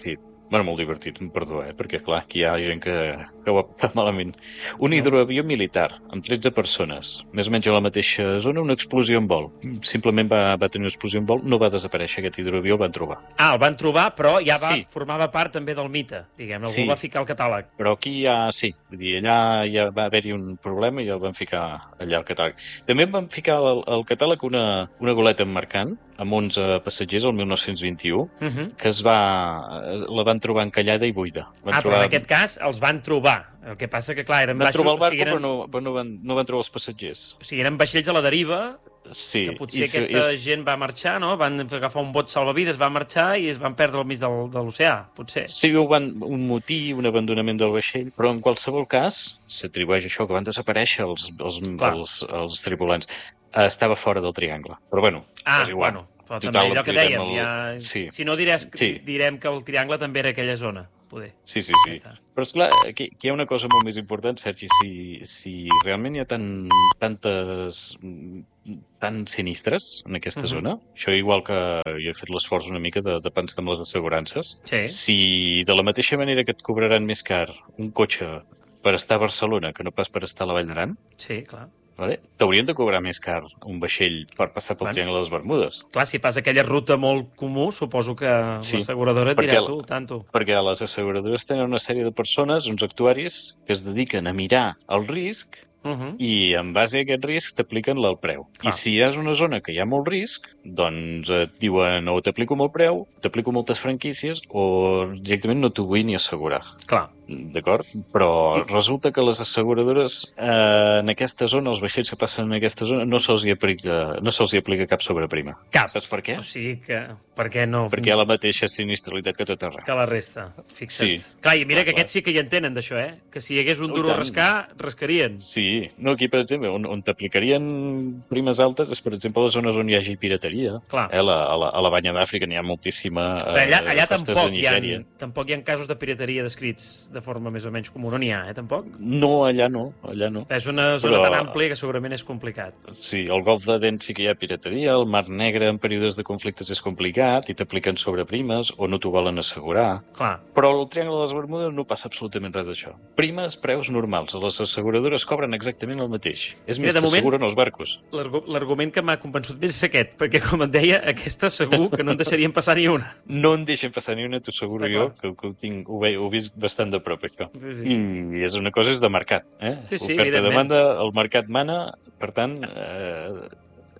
Bueno, molt divertit, perdó, eh? Perquè, clar, aquí hi ha gent que, que ho ha passat malament. Un hidroavió militar, amb tretze persones, més o menys a la mateixa zona, una explosió en vol. Simplement va, va tenir una explosió en vol, no va desaparèixer aquest hidroavió, el van trobar. Ah, el van trobar, però ja va, Sí. formava part també del mite, diguem, algú Sí. el va ficar al catàleg. Però aquí ja, sí, vull dir, allà ja va haver-hi un problema i el van ficar allà al catàleg. També van ficar al, al catàleg una, una goleta emmarcant, amb onze passatgers, el mil nou-cents vint-i-u, Uh -huh. que es va, la van trobar encallada i buida. Van Ah, trobar, però en aquest cas els van trobar. El que passa que, clar, eren van baixos... trobar el o barco, sigui, eren, però, no, però no, van, no van trobar els passatgers. o sigui, eren vaixells a la deriva, Sí. que potser i si- aquesta i es- gent va marxar, no? Van agafar un bot salvavides, va marxar i es van perdre al mig del, de l'oceà, potser. Sí, ho van, un motí, un abandonament del vaixell, però en qualsevol cas s'atribueix això, que van desaparèixer els, els, Clar. els, els tripulants. Eh, Estava fora del triangle. Però bueno, Ah, és igual. bueno, però Total, també allò que direm dèiem, el- ja... Sí. Si no diràs, Sí. direm que el triangle també era aquella zona, poder. Sí, sí, Ja sí. està. Però, esclar, aquí, aquí hi ha una cosa molt més important, Sergi. Si, si realment hi ha tan, tantes mm, tan sinistres en aquesta Mhm. zona, això igual que jo he fet l'esforç una mica de, de pensar en les assegurances, Sí. si de la mateixa manera que et cobraran més car un cotxe per estar a Barcelona que no pas per estar a la Vall d'Aran, Sí, clar. vale? T'haurien de cobrar més car un vaixell per passar pel Bueno. Triangle de les Bermudes. Clar, si fas aquella ruta molt comú, suposo que Sí, l'asseguradora et perquè dirà el- tu, tanto. Perquè les asseguradores tenen una sèrie de persones, uns actuaris, que es dediquen a mirar el risc Uh -huh. i en base a aquest risc t'apliquen el preu. Clar. I si és una zona que hi ha molt risc, doncs et diuen o t'aplico molt preu, t'aplico moltes franquícies o directament no t'ho vull ni assegurar. Clar. D'acord? Però resulta que les asseguradores eh, en aquesta zona, els vaixells que passen en aquesta zona, no se'ls hi aplica, no se'ls hi aplica cap sobreprima. Cap. Saps per què? O sigui que... Per què no? Perquè hi ha la mateixa sinistralitat que tot arreu. Que la resta. Fixa't. Sí. Clar, i mira Clar, que clar. aquests sí que hi entenen d'això, eh? Que si hi hagués un Oh, duro a tant. rascar, rascarien. Sí, no, aquí, per exemple, on, on t'aplicarien primes altes és, per exemple, a les zones on hi hagi pirateria. Clar. Eh, la, a, la, a la banya d'Àfrica n'hi ha moltíssima. Però allà, allà costes tampoc, de hi ha, Nigèria. tampoc hi ha casos de pirateria descrits de forma més o menys comú. No n'hi ha, eh, tampoc? No, allà no, allà no. És una zona Però- tan àmplia que segurament és complicat. Sí, al Golf d'Aden sí que hi ha pirateria, el Mar Negre en períodes de conflictes és complicat i t'apliquen sobreprimes o no t'ho volen assegurar. Clar. Però al Triangle de les Bermudes no passa absolutament res d'això. Primes, preus normals. Les asseguradores cobren exactament el mateix. És Mira, més, de moment- t'asseguren els barcos. L'argu- L'argument que m'ha convençut més és aquest, perquè, com et deia, aquesta segur que no en deixarien passar ni una. No en deixen passar ni una, t'ho asseguro Està jo, clar. que, que ho, tinc, ho, ve, ho he vist bastant de prop, això. Sí, sí. I és una cosa és de mercat, eh? Sí, sí, Oferta-demanda, el mercat mana, per tant, eh,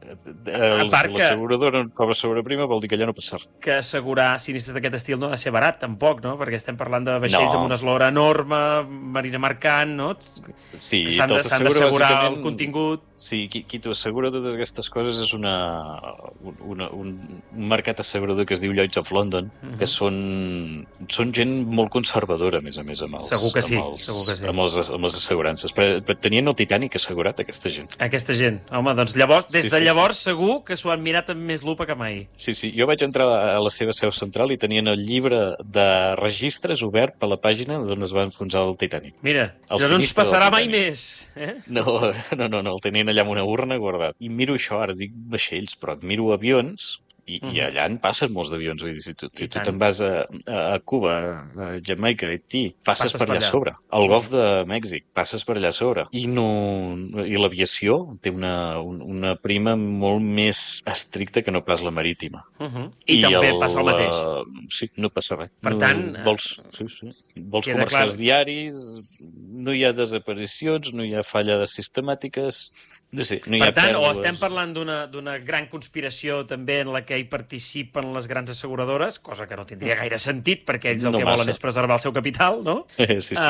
els, part que- l'asseguradora no cobra sobreprima, vol dir que allà no passa res. Que assegurar sinistres d'aquest estil no ha de ser barat, tampoc, no? Perquè estem parlant de vaixells No. amb una eslora enorme, marina mercant, no? Sí, Que s'han de- te'ls s'han assegura, d'assegurar bàsicament, el contingut. Sí, qui, qui t'ho assegura totes aquestes coses és una, una, un, un mercat assegurador que es diu Lloyds of London, Mhm. que són, són gent molt conservadora, a més a més, amb els, Segur que sí, amb els, segur que sí. amb, els, amb les assegurances. Però, però tenien el Titanic assegurat, aquesta gent. Aquesta gent. Home, doncs llavors, des Sí, de sí, llavors segur que s'ho han mirat amb més lupa que mai. Sí, sí. Jo vaig entrar a la seva seu central i tenien el llibre de registres obert per la pàgina d'on es va enfonsar el Titanic. Mira, El això no ens sinistre del passarà mai Titanic. més. Eh? No, no, no, no, el tenien allà en una urna guardat. I miro això, ara dic vaixells, però et miro avions i, uh -huh. i allà en passen molts d'avions. Vull dir, si tu, I si tu tant. te'n vas a, a, a Cuba, a Jamaica, a Haití, passes, Passes per per allà allà. sobre. Al Golf de Mèxic, passes per allà sobre. I, no, i l'aviació té una, un, una prima molt més estricta que no pas la marítima. Uh -huh. I, I també passa el mateix. eh, sí, no passa res. Per no, tant, eh, vols, sí, sí. vols queda comercials clar. diaris, no hi ha desaparicions, no hi ha fallades sistemàtiques, no sé, no hi Per ha tant, o pèrdues. estem parlant d'una d'una gran conspiració també en la que hi participen les grans asseguradores, cosa que no tindria gaire sentit, perquè ells el No que massa. volen és preservar el seu capital, no? Sí, sí, sí.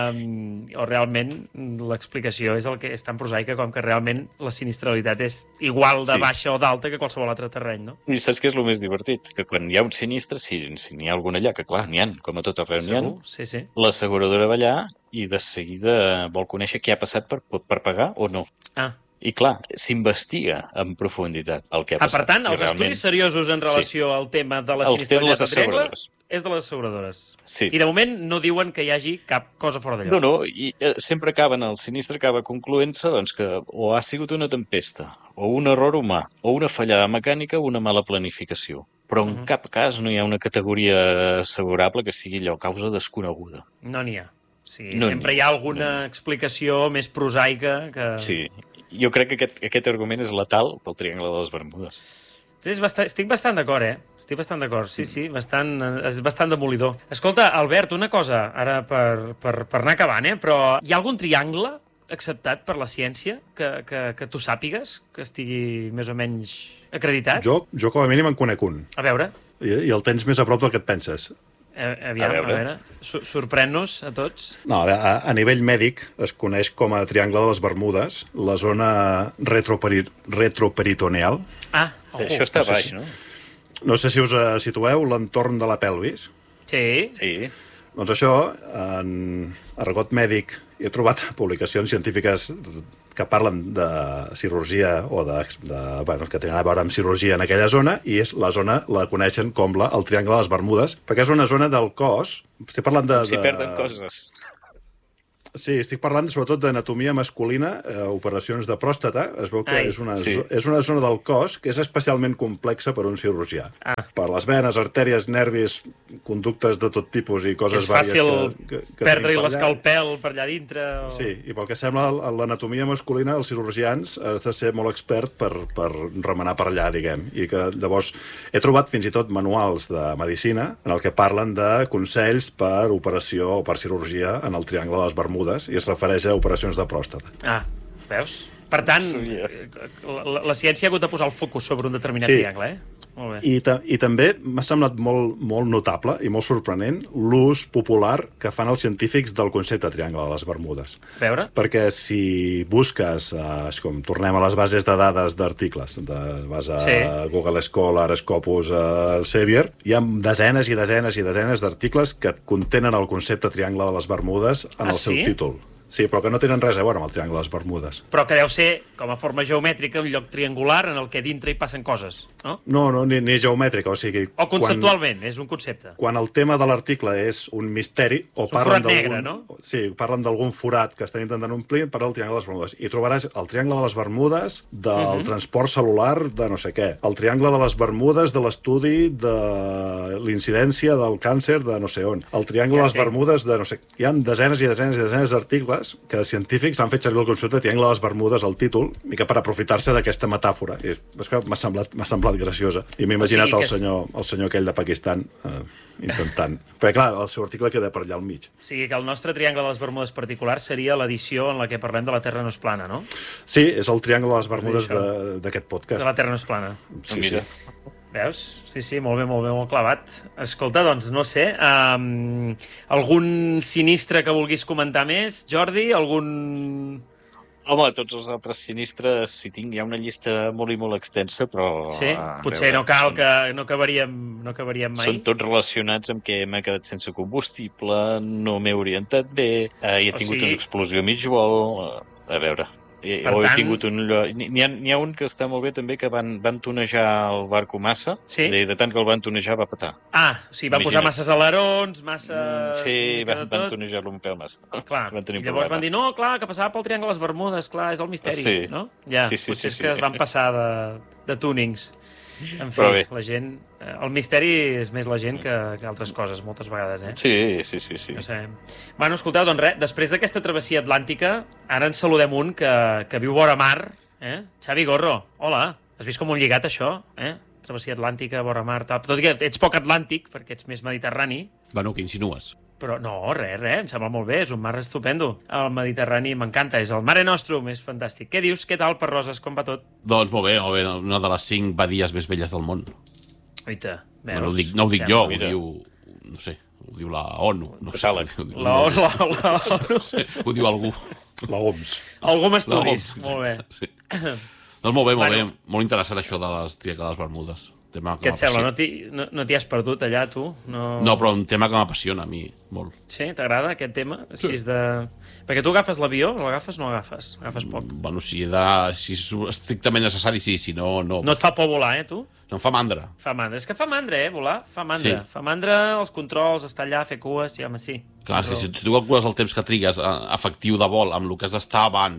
Uh, o realment l'explicació és el que és tan prosaica com que realment la sinistralitat és igual de Sí. baixa o d'alta que qualsevol altre terreny, no? I saps què és el més divertit? Que quan hi ha un sinistre, si, si n'hi ha algun allà, que clar, n'hi ha, com a tot arreu n'hi ha, Segur? Sí, sí. l'asseguradora va allà i de seguida vol conèixer què ha passat per, per pagar o no. Ah, I clar, s'investiga en profunditat el que ha ah passat. per tant, I els realment estudis seriosos en relació al tema de la els tenen les sinistralitat del triangle asseguradores. és de les asseguradores. Sí. I de moment no diuen que hi hagi cap cosa fora de lloc. No, no, i eh, sempre acaben, el sinistre acaba concloent-se doncs, que o ha sigut una tempesta, o un error humà, o una fallada mecànica o una mala planificació. però en uh-huh. cap cas no hi ha una categoria assegurable que sigui allò causa desconeguda. No n'hi ha. Sí, no sempre hi ha alguna no. explicació més prosaica que... Sí, jo crec que aquest, aquest argument és letal pel Triangle de les Bermudes. És bastant, estic bastant d'acord, eh? Estic bastant d'acord, sí, sí, bastant, és bastant demolidor. Escolta, Albert, una cosa, ara per, per, per anar acabant, eh? Però hi ha algun triangle acceptat per la ciència que, que, que tu sàpigues, que estigui més o menys acreditat? Jo, jo com a mínim en conec un. A veure. I, i el tens més a prop del que et penses. Aviam, a veure, a veure. Sorprèn-nos a tots. No, a, a nivell mèdic es coneix com a Triangle de les Bermudes la zona retroperi retroperitoneal. Ah, ojo. Això està no baix, si, no? No sé si us situeu l'entorn de la pelvis. Sí. Sí. Doncs això, en argot mèdic, he trobat publicacions científiques que parlen de cirurgia o de, de, bueno, que tenen a veure amb cirurgia en aquella zona, i és la zona, la coneixen com la, el Triangle de les Bermudes, perquè és una zona del cos... Estic parlant de... S'hi de... perden coses. Sí, estic parlant sobretot d'anatomia masculina, eh, operacions de pròstata. Es veu que Ai, és una, sí. és una zona del cos que és especialment complexa per un cirurgià. Ah. Per les venes, artèries, nervis, conductes de tot tipus i coses és fàcil vàries que, que, que perdre-hi tenim per allà. l'escalpel per allà dintre. O... Sí, i pel que sembla, en l'anatomia masculina, els cirurgians has de ser molt expert per, per remenar per allà, diguem. I que llavors he trobat fins i tot manuals de medicina en el que parlen de consells per operació o per cirurgia en el Triangle de les Bermudes, i es refereix a operacions de pròstata. Ah, veus? Per tant, la, la ciència ha hagut de posar el focus sobre un determinat sí. triangle, eh? Molt bé. I, ta I també m'ha semblat molt, molt notable i molt sorprenent l'ús popular que fan els científics del concepte Triangle de les Bermudes. A veure? Perquè si busques, eh, com tornem a les bases de dades d'articles, de, vas a sí. Google Scholar, Scopus, eh, Elsevier, hi ha desenes i desenes i desenes d'articles que contenen el concepte Triangle de les Bermudes en ah, el seu sí? títol. Sí, però que no tenen res a veure amb el Triangle de les Bermudes. Però que deu ser, com a forma geomètrica, un lloc triangular en el que dintre hi passen coses, no? No, no, ni, ni geomètrica, o sigui... O conceptualment, quan, és un concepte. Quan el tema de l'article és un misteri, o és parlen d'algun... negre, no? Sí, parlen d'algun forat que estan intentant omplir, per al Triangle de les Bermudes. I trobaràs el Triangle de les Bermudes del uh -huh. transport celular de no sé què, el Triangle de les Bermudes de l'estudi de l'incidència del càncer de no sé on, el Triangle ja, de les sí. Bermudes de no sé... Hi ha desenes i desenes i desenes d'articles que científics han fet servir el concepte de Triangle de les Bermudes al títol, i que per aprofitar-se d'aquesta metàfora. I és, és que m'ha semblat, m'ha semblat graciosa. I m'he imaginat o sigui, el, senyor, el senyor aquell de Pakistan eh, intentant. Perquè, clar, el seu article queda per allà al mig. O sigui que el nostre Triangle de les Bermudes particular seria l'edició en la que parlem de la Terra no és plana, no? Sí, és el Triangle de les Bermudes d'aquest podcast. De la Terra no és plana. Sí, sí. Veus? Sí, sí, molt bé, molt bé, molt clavat. Escolta, doncs, no sé, um, algun sinistre que vulguis comentar més, Jordi? Algun... Home, tots els altres sinistres, si tinc, hi ha una llista molt i molt extensa, però... Sí? Potser veure, no cal són... que no acabaríem, no acabaríem mai. Són tots relacionats amb que m'he quedat sense combustible, no m'he orientat bé, eh, i he tingut o sigui... una explosió a mig vol... A veure... Per o tant... he tingut un lloc... N'hi ha, ha un que està molt bé també, que van, van tonejar el barco massa, sí? de, de tant que el van tonejar va petar. Ah, o sigui, van posar masses alerons, masses... Sí, van, van tonejar-lo un pèl massa. Clar, van tenir i llavors problema. Van dir, no, clar, que passava pel Triangle de les Bermudes, clar, és el misteri, sí. no? Ja, sí, sí, potser sí, és que sí. es van passar de, de túnings. En fi, la gent... El misteri és més la gent que, que altres coses, moltes vegades, eh? Sí, sí, sí. sí. No sé. Bueno, escolteu, doncs res, després d'aquesta travessia atlàntica, ara ens saludem un que, que viu vora mar, eh? Xavi Gorro, hola. Has vist com ho hem lligat, això? Eh? Travessia atlàntica, vora mar, tal. Tot i que ets poc atlàntic, perquè ets més mediterrani. Bueno, que insinues? Però no, res, res, em sembla molt bé, és un mar estupendo. El Mediterrani m'encanta, és el Mare Nostrum, és fantàstic. Què dius? Què tal, per Roses? Com va tot? Doncs molt bé, molt bé, una de les cinc badies més belles del món. Oita, veus, no, ho dic, no ho dic jo, ho diu, no sé, ho diu la ONU. No sé, la ONU, la ONU. No sé, ho diu algú. La O M S. Algú m'estudis, molt bé. Sí. Doncs molt bé, molt bueno. bé, molt interessant això de les Triangle de les Bermudes. Tema que Què et sembla? No t'hi no, no has perdut allà, tu? No... no, però un tema que m'apassiona a mi, molt. Sí? T'agrada aquest tema? Sí. Així és de... Perquè tu agafes l'avió, l'agafes o no l'agafes? Agafes poc. Bueno, si, de... si és estrictament necessari, sí, si no, no. No et fa por volar, eh, tu? No em fa mandra. Fa mandra. És que fa mandra, eh, volar? Fa mandra. Sí. Fa mandra els controls, estar allà, fer cues, sí, home, sí. Clar, és que si tu calcules el temps que trigues efectiu de vol amb el que has d'estar abans,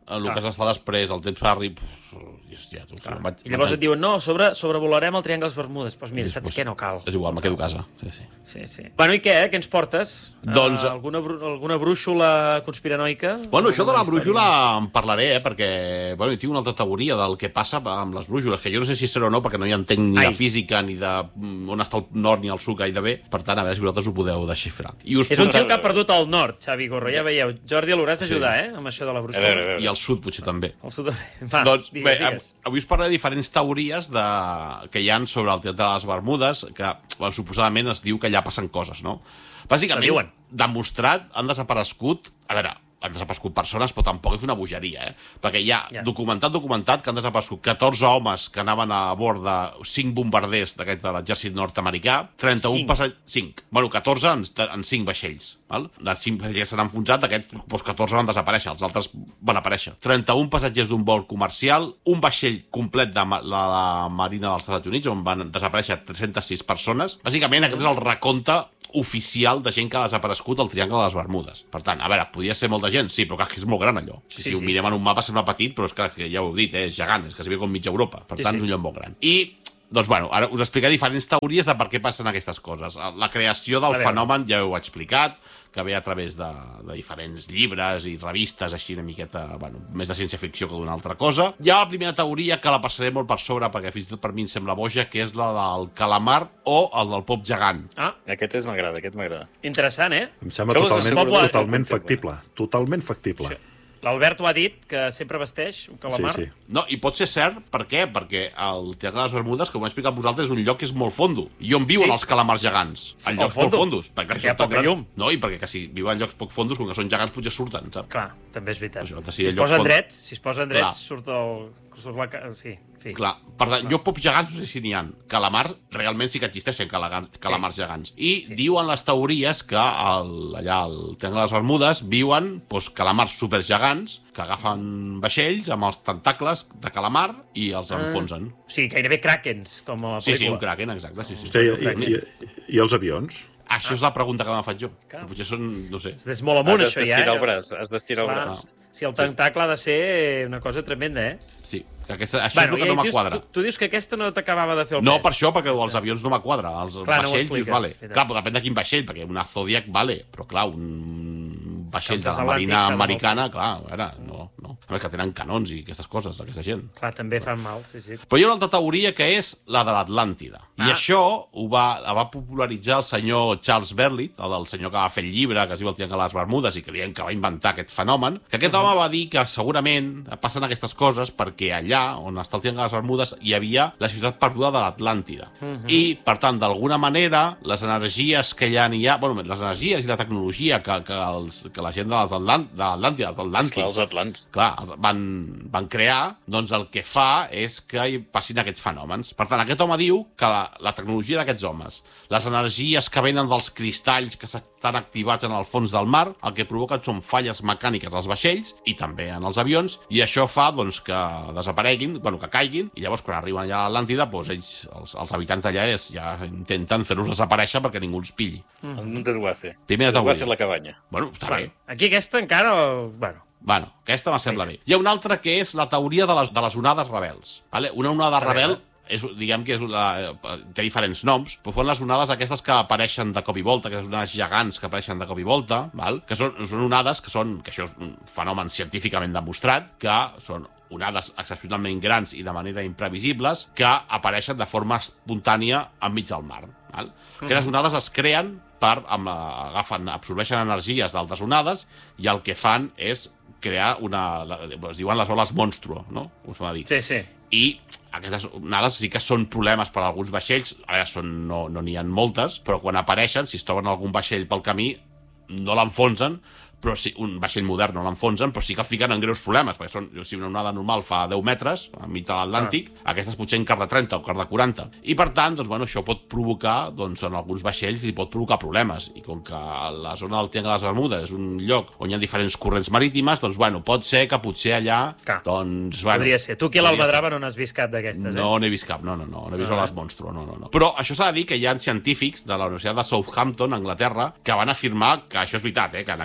el que has d'estar després, el temps per arribar... Hòstia, tu, Clar. vaig, I llavors et diuen, no, sobre, sobrevolarem el Triangle de les Bermudes. Doncs pues mira, Pues, saps què? No cal. És igual, me quedo a casa. Sí, sí. Sí, sí. Bueno, i què? Què ens portes? Doncs- Uh, alguna, bru- alguna brúixola conspiranoica? Bueno, això de la Alguna història? brúixola en parlaré, eh, perquè bueno, hi tinc una altra teoria del que passa amb les brúixoles, que jo no sé si serà o no, perquè no hi entenc ni Ai. de física, ni de mm, on està el nord ni el sud gairebé. Per tant, a veure si vosaltres ho podeu desxifrar. I us És un portaré- tio que ha perdut el nord, Xavi Gorro, ja veieu. Jordi, l'hauràs d'ajudar, eh, amb això de la A brúixola. veure, a veure. I el sud potser també. El sud... Va, Doncs digues, bé, digues. avui us parlaré de diferents teories de... que hi han sobre el Triangle de les Bermudes, que bueno, suposadament es diu que allà passen coses, no? Se Bàsicament, diuen. demostrat, han desaparegut... A veure, han desaparegut persones, però tampoc és una bogeria, eh? Perquè hi ha Ja. documentat, documentat, que han desaparegut catorze homes que anaven a bord de cinc bombarders d'aquest de l'exèrcit nord-americà, trenta-un Cinc. passatgers... cinc. Bueno, catorze en, en cinc vaixells, val? Dels cinc vaixells que s'han enfonsat, d'aquests, doncs catorze van desaparèixer, els altres van aparèixer. trenta-un passatgers d'un vol comercial, un vaixell complet de ma- la, la Marina dels Estats Units, on van desaparèixer tres-centes sis persones. Bàsicament, aquest és el recompte oficial de gent que ha desaparegut al Triangle de les Bermudes. Per tant, a veure, podia ser molta gent, sí, però clar, que és molt gran allò. Si, Sí, si ho sí. mirem en un mapa sembla petit, però és clar, que ja ho heu dit, eh, és gegant, és que s'hi com mitja Europa. Per Sí, tant, sí. és un lloc molt gran. I, doncs, bueno, ara us explicaré diferents teories de per què passen aquestes coses. La creació del A veure. fenomen ja ho he explicat, que ve a través de, de diferents llibres i revistes, així una miqueta, bueno, més de ciència-ficció que d'una altra cosa. Hi ha la primera teoria que la passaré molt per sobre, perquè fins i tot per mi em sembla boja, que és la del calamar o el del pop gegant. Ah, Aquest és m'agrada, aquest m'agrada. interessant, eh? Em sembla Això és totalment, poble- totalment factible. Totalment factible. L'Albert ho ha dit, que sempre vesteix un Sí, calamar. sí. No, i pot ser cert, per què? Perquè el Triangle de les Bermudes, com ho he explicat a vosaltres, és un lloc que és molt fondo. I on viuen Sí. els calamars gegants? En Al llocs molt fondo. fondos. Perquè hi són ha poca tan grans- llum. No, i perquè que si viuen en llocs poc fondos, com que són gegants, potser surten, saps? Clar, també és veritat. Això, de Si si es llocs posen font- drets, si es posen drets, Clar. surt el... Surt la... ca- Sí, en fi. Clar, per tant, jo pops gegants no sé si n'hi ha. Calamars, realment sí que existeixen calamars, calamars gegants. I Sí. diuen les teories que al, allà al Triangle de les Bermudes viuen doncs, calamars supergegants que agafen vaixells amb els tentacles de calamar i els Ah. enfonsen. O sigui, gairebé krakens, com a la Sí, sí, pel·lícula. un kraken, exacte, sí, sí. Hòstia, i, i, i, I els avions? Això és la pregunta que me faig jo. Clar. Que potser són, no sé... És molt amunt, Has això, ja. d'estirar eh? el braç, has d'estirar el Clar, braç. si el tentacle ha de ser una cosa tremenda, eh? Sí, que aquesta, això és el que i no dius- m'quadra. Tu, tu dius que aquesta no t'acabava de fer el No, pes. per això, perquè els avions no m'quadra. Els Clar, no ho vaixells, dius, expliques, vale. és veritat. Clar, però depèn de quin vaixell, perquè una Zodiac, vale, però clar, un vaixell de la Transatlàntic, Marina s'ha de americana, clar, a veure, no, no. A veure, que tenen canons i aquestes coses, aquesta gent. Clar, també fan mal, sí, sí. Però hi ha una altra teoria que és la de l'Atlàntida. I Ah. això ho va, la va popularitzar el senyor Charles Berlitz, el del senyor que va fer el llibre, que es diu El Triangle de les Bermudes, i que diuen que va inventar aquest fenomen, que aquest home va dir que segurament passen aquestes coses perquè allà, on està el Triangle de les Bermudes, hi havia la ciutat perduda de l'Atlàntida. I, per tant, d'alguna manera, les energies que hi ha, hi ha bueno, les energies i la tecnologia que, que, els, que la gent de l'Atlant- de l'Atlàntida, dels Esclar, Atlàntics, els atlants. clar, els van, van crear, doncs el que fa és que hi passin aquests fenòmens. Per tant, aquest home diu que la, la tecnologia d'aquests homes, les energies que venen dels cristalls que estan activats en el fons del mar, el que provoquen són falles mecàniques als vaixells i també en els avions, i això fa doncs, que desapareguin, bueno, que caiguin, i llavors quan arriben allà a l'Atlàntida, doncs ells, els, els habitants d'allà és- ja intenten fer-los desaparèixer perquè ningú els pilli. Un desguace. Primera Desguace teoria. la cabanya. Bueno, està Bueno, bé. aquí aquesta encara... Bueno, Bueno, aquesta me sembla bé. Hi ha una altra que és la teoria de les, de les onades rebels. Vale? Una onada rebel, és, diguem que és una, té diferents noms, però són les onades aquestes que apareixen de cop i volta, que són onades gegants que apareixen de cop i volta, val? Que són, són onades que són, que això és un fenomen científicament demostrat, que són onades excepcionalment grans i de manera imprevisibles que apareixen de forma espontània enmig del mar. Val? Uh-huh. Aquestes onades es creen per, amb la, agafen, absorbeixen energies d'altres onades i el que fan és crear una... La, es diuen les oles monstro, no? Us va dir. sí, sí. I aquestes onades sí que són problemes per a alguns vaixells, ara són, no no n'hi ha moltes, però quan apareixen, si es troben algun vaixell pel camí, no l'enfonsen, però sí, un vaixell modern no l'enfonsen, però sí que el fiquen en greus problemes, perquè són, si una onada normal fa deu metres, enmig de l'Atlàntic, ah. aquestes potser en quart de trenta o quart de quaranta. I per tant, doncs, bueno, això pot provocar, doncs, en alguns vaixells i pot provocar problemes. I com que la zona del Triangle de les Bermudes és un lloc on hi ha diferents corrents marítimes, doncs, bueno, pot ser que potser allà, Clar. doncs, bueno... Podria ser. Tu aquí a podria l'Almadrava ser. no n'has vist cap d'aquestes, eh? No n'he vist cap, no, no, no, no he vist Ah. oles monstro, no, no, no. Però això s'ha de dir que hi ha científics de la Universitat de Southampton, Anglaterra, que van afirmar que això és veritat, eh, que en aquestes aigües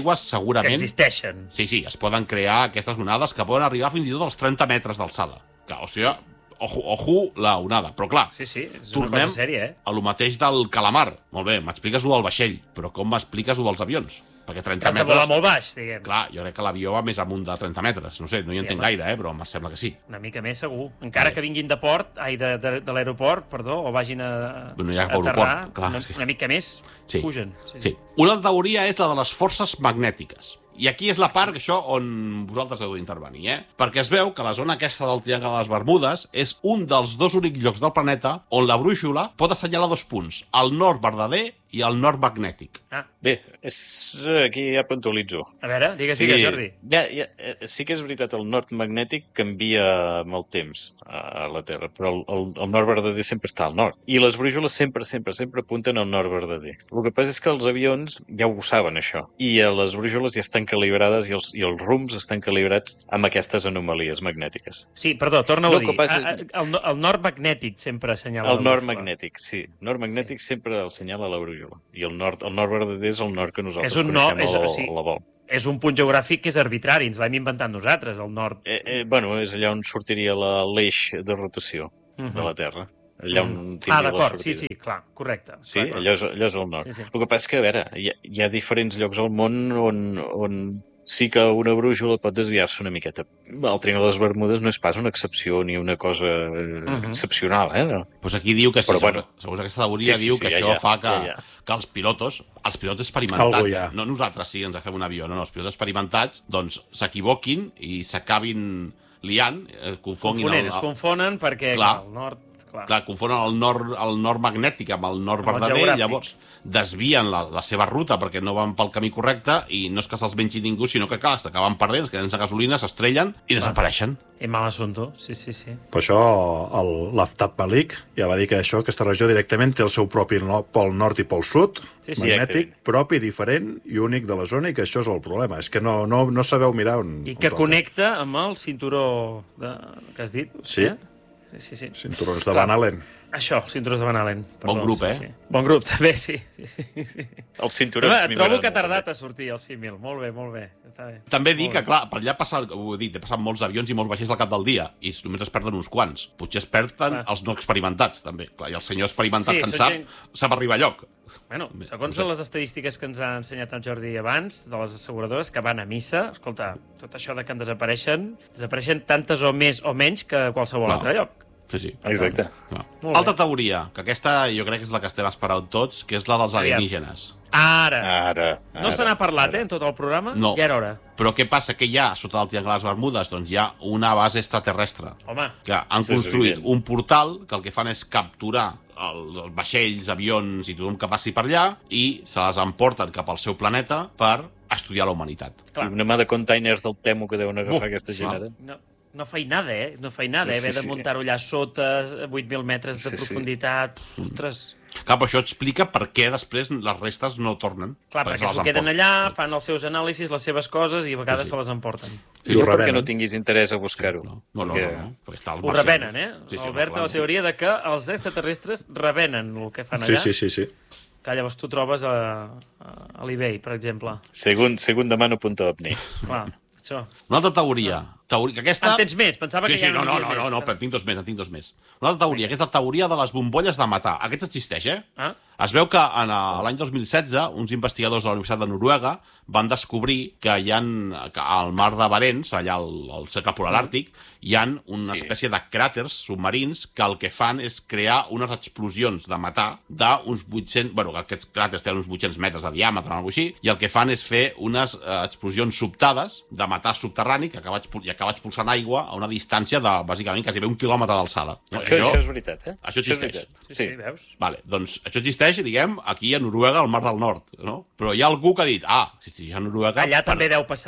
aigües segurament... Que existeixen. Sí, sí, es poden crear aquestes onades que poden arribar fins i tot als trenta metres d'alçada. Que, hòstia, ojo, ojo la onada. Però clar, Sí, sí, és una tornem cosa sèria, eh? a lo mateix del calamar. Molt bé, m'expliques-ho del vaixell, però com m'expliques-ho dels avions? Perquè trenta Has de volar metres... molt baix, diguem. Clar, jo crec que l'avió va més amunt de trenta metres. No sé, no hi Sí, entenc home. gaire, eh, però em sembla que sí. Una mica més, segur. Encara Vale. que vinguin de port, ai, de, de, de l'aeroport, perdó, o vagin a, No hi ha a aeroport, aterrar, clar, una, sí. una mica més Sí. pugen. Sí, Sí. Una teoria és la de les forces magnètiques. I aquí és la part, això, on vosaltres heu d'intervenir, eh? Perquè es veu que la zona aquesta del Triangle de les Bermudes és un dels dos únics llocs del planeta on la brúixola pot assenyalar dos punts, el nord verdader i el nord magnètic. Ah, Bé, és, aquí ja puntualitzo. a veure, digues, Sí, digues, Jordi. ja, ja, eh, sí que és veritat, el nord magnètic canvia amb el temps a la Terra, però el, el, el nord verdader sempre està al nord. I les brúixoles sempre, sempre, sempre apunten al nord verdader. El que passa és que els avions ja ho saben, això. I eh, les brúixoles ja estan calibrades i els, i els rums estan calibrats amb aquestes anomalies magnètiques. Sí, perdó, torna-ho No, a dir. que passa- A- a- El, no- el nord magnètic sempre assenyala El la nord brúixola. magnètic, sí. El nord magnètic sí. sempre el senyala la brúixola. I el nord, el nord verdader és el nord que nosaltres És un nord- coneixem és- a, o sigui, a la vol. És un punt geogràfic que és arbitrari, ens l'hem inventat nosaltres, el nord. Eh, eh, bueno, és allà on sortiria la- l'eix de rotació Uh de la Terra. Allà on Ah, tindria la d'acord, sí, sortida. sí, clar, correcte. Sí, clar, clar. allò és, allò és el nord. Sí, sí. El que passa és que, a veure, hi ha, hi ha diferents llocs al món on, on sí que una brúixola pot desviar-se una miqueta. El Triangle de les Bermudes no és pas una excepció ni una cosa eh, Mhm. excepcional, eh? No? Pues aquí diu que sí, Però, segons, bueno. segons aquesta teoria Sí, sí, diu sí, que ja això hi ha, fa que, ja hi ha. que els pilotos, els pilots experimentats, Algo hi ha. eh, no nosaltres sí ens agafem un avió, no, no, els pilots experimentats, doncs s'equivoquin i s'acabin liant, eh, confonguin Confonent, el, es confonen perquè Clar. clar, el nord... Clar. clar, confonen el nord, el nord magnètic amb el nord Amb el verdader, geogràfic. llavors desvien la, la seva ruta perquè no van pel camí correcte i no és que se'ls mengi ningú, sinó que clar, s'acaben perdent, es queden sense gasolina, s'estrellen i desapareixen. És mal assumpte, sí, sí, sí. Per això el- l'Aftab Malik ja va dir que això, aquesta regió directament té el seu propi no, pol nord i pol sud, Sí, sí, magnètic, exactament. propi, diferent i únic de la zona, i que això és el problema. És que no, no, no sabeu mirar on, I on que toca. connecta amb el cinturó de... que has dit. Sí. Eh? Sí, sí, sí. Cinturons de Clar. Van Allen. Això, els cinturons de Van Allen. Bon grup, sí, eh? Sí. Bon grup, també, sí. sí, sí, sí. Els cinturons Home, milloren trobo que ha molt, tardat també. a sortir el símil. Molt bé, molt bé. Està bé. També dir Molt que, bé. clar, per allà passa, ho he dit, passen molts avions i molts vaixells al cap del dia, i només es perden uns quants. Potser es perden Clar. els no experimentats, també. Clar, i el senyor experimentat Sí, que en són sap, gent- sap arribar a lloc. Bueno, segons no sé. les estadístiques que ens ha ensenyat el Jordi abans, de les asseguradores que van a missa, escolta, tot això de que en desapareixen, desapareixen tantes o més o menys que qualsevol Clar. altre lloc. Sí, sí. Exacte. Clar. Molt bé. Altra teoria, que aquesta jo crec que és la que estem esperant tots, que és la dels Aviam. alienígenes. Ara! Ara, No se n'ha parlat, eh, en tot el programa? No. Ja era hora. Però què passa? Que hi ha, sota del Triangle de les Bermudes, doncs hi ha una base extraterrestre. Home, Que han Això és construït evident. un portal que el que fan és capturar el, els vaixells, avions i tothom que passi per allà i se les emporten cap al seu planeta per estudiar la humanitat. clar. Una mà de containers del Temo que deuen agafar Uf, aquesta gent clar. ara. No, no feinada, eh? No feinada, eh? Sí, Haver de sí. muntar-ho allà sota, vuit mil metres de Sí, sí. profunditat... Ostres... Clar, però això explica per què després les restes no tornen. Clar, perquè se les s'ho queden emporten. allà, fan els seus anàlisis, les seves coses, i a vegades Sí, sí. se les emporten. I I ho jo perquè revenen. no tinguis interès a buscar-ho. No, no, no, Perquè- no, no, perquè està als Ho marcians. revenen, eh? Sí, sí, Albert té clar, la sí. teoria de que els extraterrestres revenen el que fan Sí, allà, sí, sí, sí. que llavors tu trobes a, a, a l'eBay, per exemple. Segon, segon demano punto ovni. Clar, això. Una altra teoria, teoria que aquesta... En tens més? Pensava Sí, que sí, ja no, no, n'hi havia no, no, més. no, però en tinc dos més, en tinc dos més. Una altra teoria, que és la teoria de les bombolles de matar. Aquesta existeix, eh? Ah? Es veu que en a- l'any dos mil setze uns investigadors de la Universitat de Noruega van descobrir que hi ha que al mar de Barents, allà al, al cercle polar àrtic, hi ha una Sí. espècie de cràters submarins que el que fan és crear unes explosions de matar d'uns vuit-cents... Bueno, aquests cràters tenen uns vuit-cents metres de diàmetre o alguna cosa així, i el que fan és fer unes eh, explosions sobtades de matar subterrani que acaba, expul- i acaba expulsant aigua a una distància de, bàsicament, quasi un quilòmetre d'alçada. No, Això, això és veritat, eh? això és existeix. veritat. Sí, Sí. sí, veus? Vale, doncs això existeix, diguem, aquí a Noruega, al Mar del Nord, no? Però hi ha algú que ha dit, ah, existeix a Noruega... Allà per, també deu passar.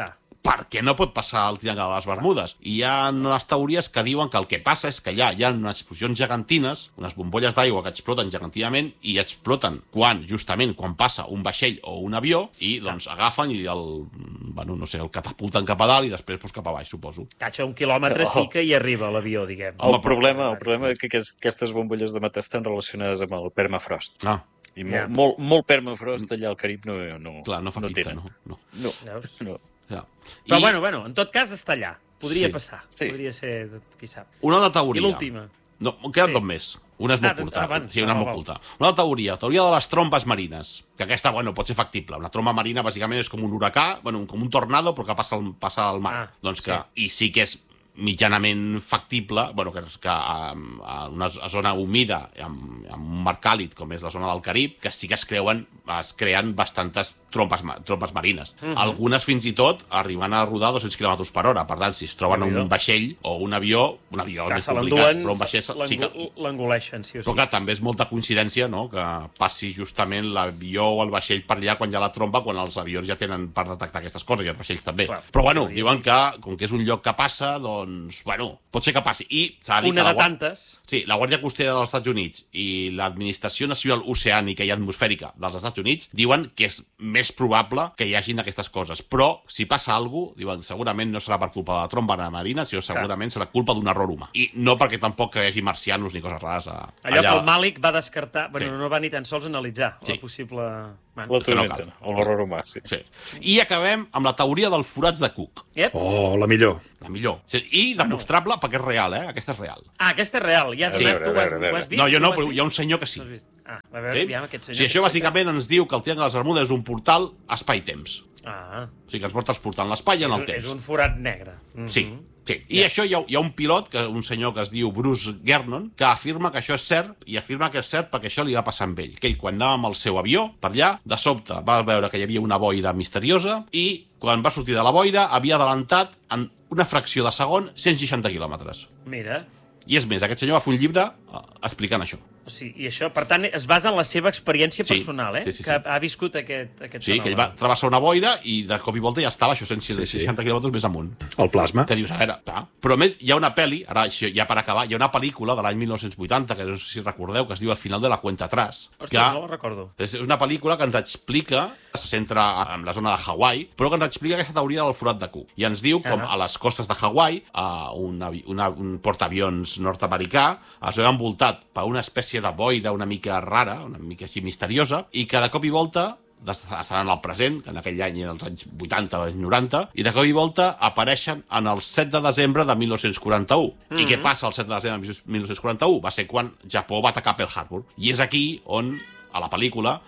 perquè no pot passar el Triangle de les Bermudes. I hi ha unes teories que diuen que el que passa és que allà hi ha unes explosions gegantines, unes bombolles d'aigua que exploten gegantinament i exploten quan, justament, quan passa un vaixell o un avió i, doncs, agafen i el, bueno, no sé, el catapulten cap a dalt i després pues, cap a baix, suposo. Catxa, un quilòmetre sí que hi arriba l'avió, diguem. El problema, el problema és que aquestes bombolles de metà estan relacionades amb el permafrost. Ah. I molt, molt, molt permafrost allà al Carib no, no, Clar, no fa no pinta, tenen. no. No, Veus? no. Ja. Però, I bueno, bueno, en tot cas està allà. Podria Sí. passar. Sí. Podria ser, qui sap. una altra teoria. I l'última? No, en queden Sí. dos més. Una és molt Ah, curta. avant. Sí, una és Ah, molt val. curta. Una altra teoria, teoria de les trompes marines. Que aquesta, bueno, pot ser factible. Una trompa marina, bàsicament, és com un huracà, bueno, com un tornado, però que passa al, passa al mar. Ah, doncs que, sí. I sí que és mitjanament factible, bueno, que, que a, a una zona humida, amb, amb un mar càlid, com és la zona del Carib, que sí que es creuen, es creen bastantes trompes, trompes marines. Uh -huh. Algunes, fins i tot, arriben a rodar dos-cents quilòmetres per hora. Per tant, si es troben un vaixell o un avió, un avió Clar, més se complicat, l'enduen, però un vaixell sí que... l'engoleixen, sí o sí. Però clar, també és molta coincidència, no?, que passi justament l'avió o el vaixell per allà quan hi ha la trompa, quan els avions ja tenen per detectar aquestes coses, i els vaixells també. Clar, però bueno, podria diuen que, com que és un lloc que passa, doncs, bueno, pot ser que passi. I s'ha de dir Una que de la, tantes. Sí, la Guàrdia Costera dels Estats Units i l'Administració Nacional Oceànica i Atmosfèrica dels Estats Units diuen que és més probable que hi hagin aquestes coses. Però, si passa alguna cosa, diuen, segurament no serà per culpa de la trompa marina, sinó segurament serà culpa d'un error humà. I no perquè tampoc hi hagi marcianos ni coses rares. A, Allò allà... que el Màlic va descartar... Bueno, Sí. no va ni tan sols analitzar Sí. la possible... Bueno. La tormenta, o l'horror humà, sí. Sí. I acabem amb la teoria dels forats de Cook. Yep. Oh, la millor. La millor. Sí, i demostrable perquè és real, eh? Aquesta és real. Ah, aquesta és real. Ja has Sí. anat, tu A veure, has, a veure, ho has vist? No, jo Tu no, ho has però vist? hi ha un senyor que sí. Ho has vist? Ah, a veure, Sí? aviam aquest senyor. Sí, això bàsicament ens diu que el Triangle de les Bermudes és un portal espai-temps. Ah, O sigui que ens pot transportar en l'espai i en és, el un- temps. és un forat negre. Mm -hmm. Sí, sí. I això hi ha, hi ha un pilot, que un senyor que es diu Bruce Gernon, que afirma que això és cert, i afirma que és cert perquè això li va passar amb ell. Que ell, quan anava amb el seu avió per allà, de sobte va veure que hi havia una boira misteriosa i, quan va sortir de la boira, havia adelantat en una fracció de segon cent seixanta quilòmetres. Mira, I és més, aquest senyor va fer un llibre eh, explicant això. o sigui, i això, per tant, es basa en la seva experiència Sí, personal, eh? sí, sí, sí. Que ha viscut aquest, aquest Sí, que ell fenomen. va travessar una boira i de cop i volta ja estava això, cent seixanta quilòmetres més amunt. El plasma. Que dius, a veure, clar. Però a més, hi ha una pel·li, ara això ja per acabar, hi ha una pel·lícula de l'any mil nou-cents vuitanta, que no sé si recordeu, que es diu El final de la cuenta atrás. Ostres, que no la recordo. és una pel·lícula que ens explica, se centra en la zona de Hawaii, però que ens explica aquesta teoria del forat de Cook. I ens diu com Ah. a les costes de Hawaii, a un, avi, una, un portaavions nord-americà es veu envoltat per una espècie de boira una mica rara, una mica així misteriosa, i que de cop i volta estan en el present, que en aquell any en els anys vuitanta o anys noranta, i de cop i volta apareixen en el set de desembre de mil nou-cents quaranta-u. Mm -hmm. I què passa el set de desembre de mil nou-cents quaranta-u? Va ser quan Japó va atacar Pearl Harbor. I és aquí on, a la pel·lícula,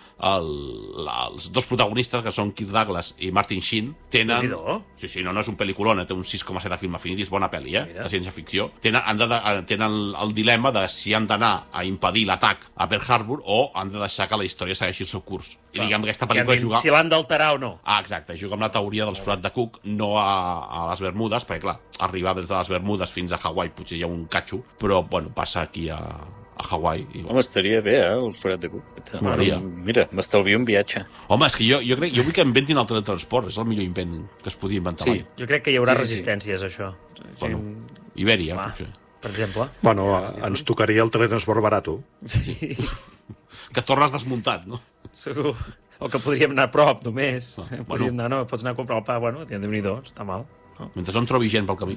el, la, els dos protagonistes, que són Kirk Douglas i Martin Sheen, tenen... Déu-n'hi-do. Sí, sí, no, no és un pel·liculon, té un sis coma set de Film Affinity, és bona pel·li, eh? Mira. De ciència-ficció. Tenen, han de, de, tenen el dilema de si han d'anar a impedir l'atac a Pearl Harbor o han de deixar que la història segueixi el seu curs. I diguem que aquesta pel·lícula Que juga... si l'han d'alterar o no. Ah, exacte, juga amb la teoria dels forats de Cook, no a, a les Bermudes, perquè, clar, arribar des de les Bermudes fins a Hawaii potser hi ha un catxo, però, bueno, passa aquí a, a Hawaii. I, bueno. Home, estaria bé, eh, el forat de Cook. Molaria. Mira, m'estalvio un viatge. Home, és que jo, jo crec, jo vull que inventin el teletransport, és el millor invent que es podia inventar Sí. mai. Jo crec que hi haurà Sí, sí, sí. resistències, això. Bueno, Ibèria, Clar. potser. Per exemple. Bueno, ens tocaria el teletransport barato. Sí. Que tornes desmuntat, no? Segur. O que podríem anar a prop, només. Ah, Podríem bueno. anar, no, pots anar a comprar el pa, bueno, déu-n'hi-do, està mal. No? Mentre no em trobi gent pel camí.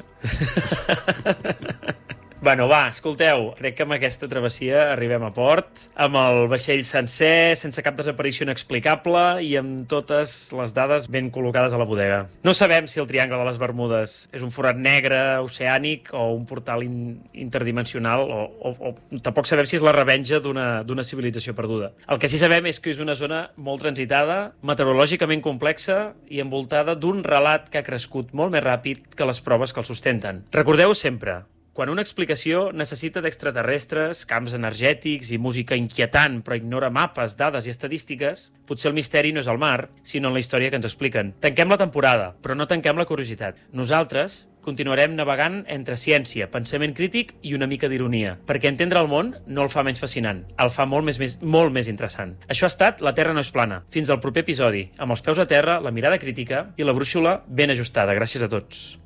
Bueno, va, escolteu, crec que amb aquesta travessia arribem a port, amb el vaixell sencer, sense cap desaparició inexplicable i amb totes les dades ben col·locades a la bodega. No sabem si el Triangle de les Bermudes és un forat negre, oceànic o un portal in interdimensional o, o, o tampoc sabem si és la revenja d'una d'una civilització perduda. El que sí sabem és que és una zona molt transitada, meteorològicament complexa i envoltada d'un relat que ha crescut molt més ràpid que les proves que el sustenten. Recordeu sempre, Quan una explicació necessita d'extraterrestres, camps energètics i música inquietant, però ignora mapes, dades i estadístiques, potser el misteri no és el mar, sinó en la història que ens expliquen. Tanquem la temporada, però no tanquem la curiositat. Nosaltres continuarem navegant entre ciència, pensament crític i una mica d'ironia, perquè entendre el món no el fa menys fascinant, el fa molt més, més, molt més interessant. Això ha estat La Terra no és plana. Fins al proper episodi, amb els peus a terra, la mirada crítica i la brúixola ben ajustada. Gràcies a tots.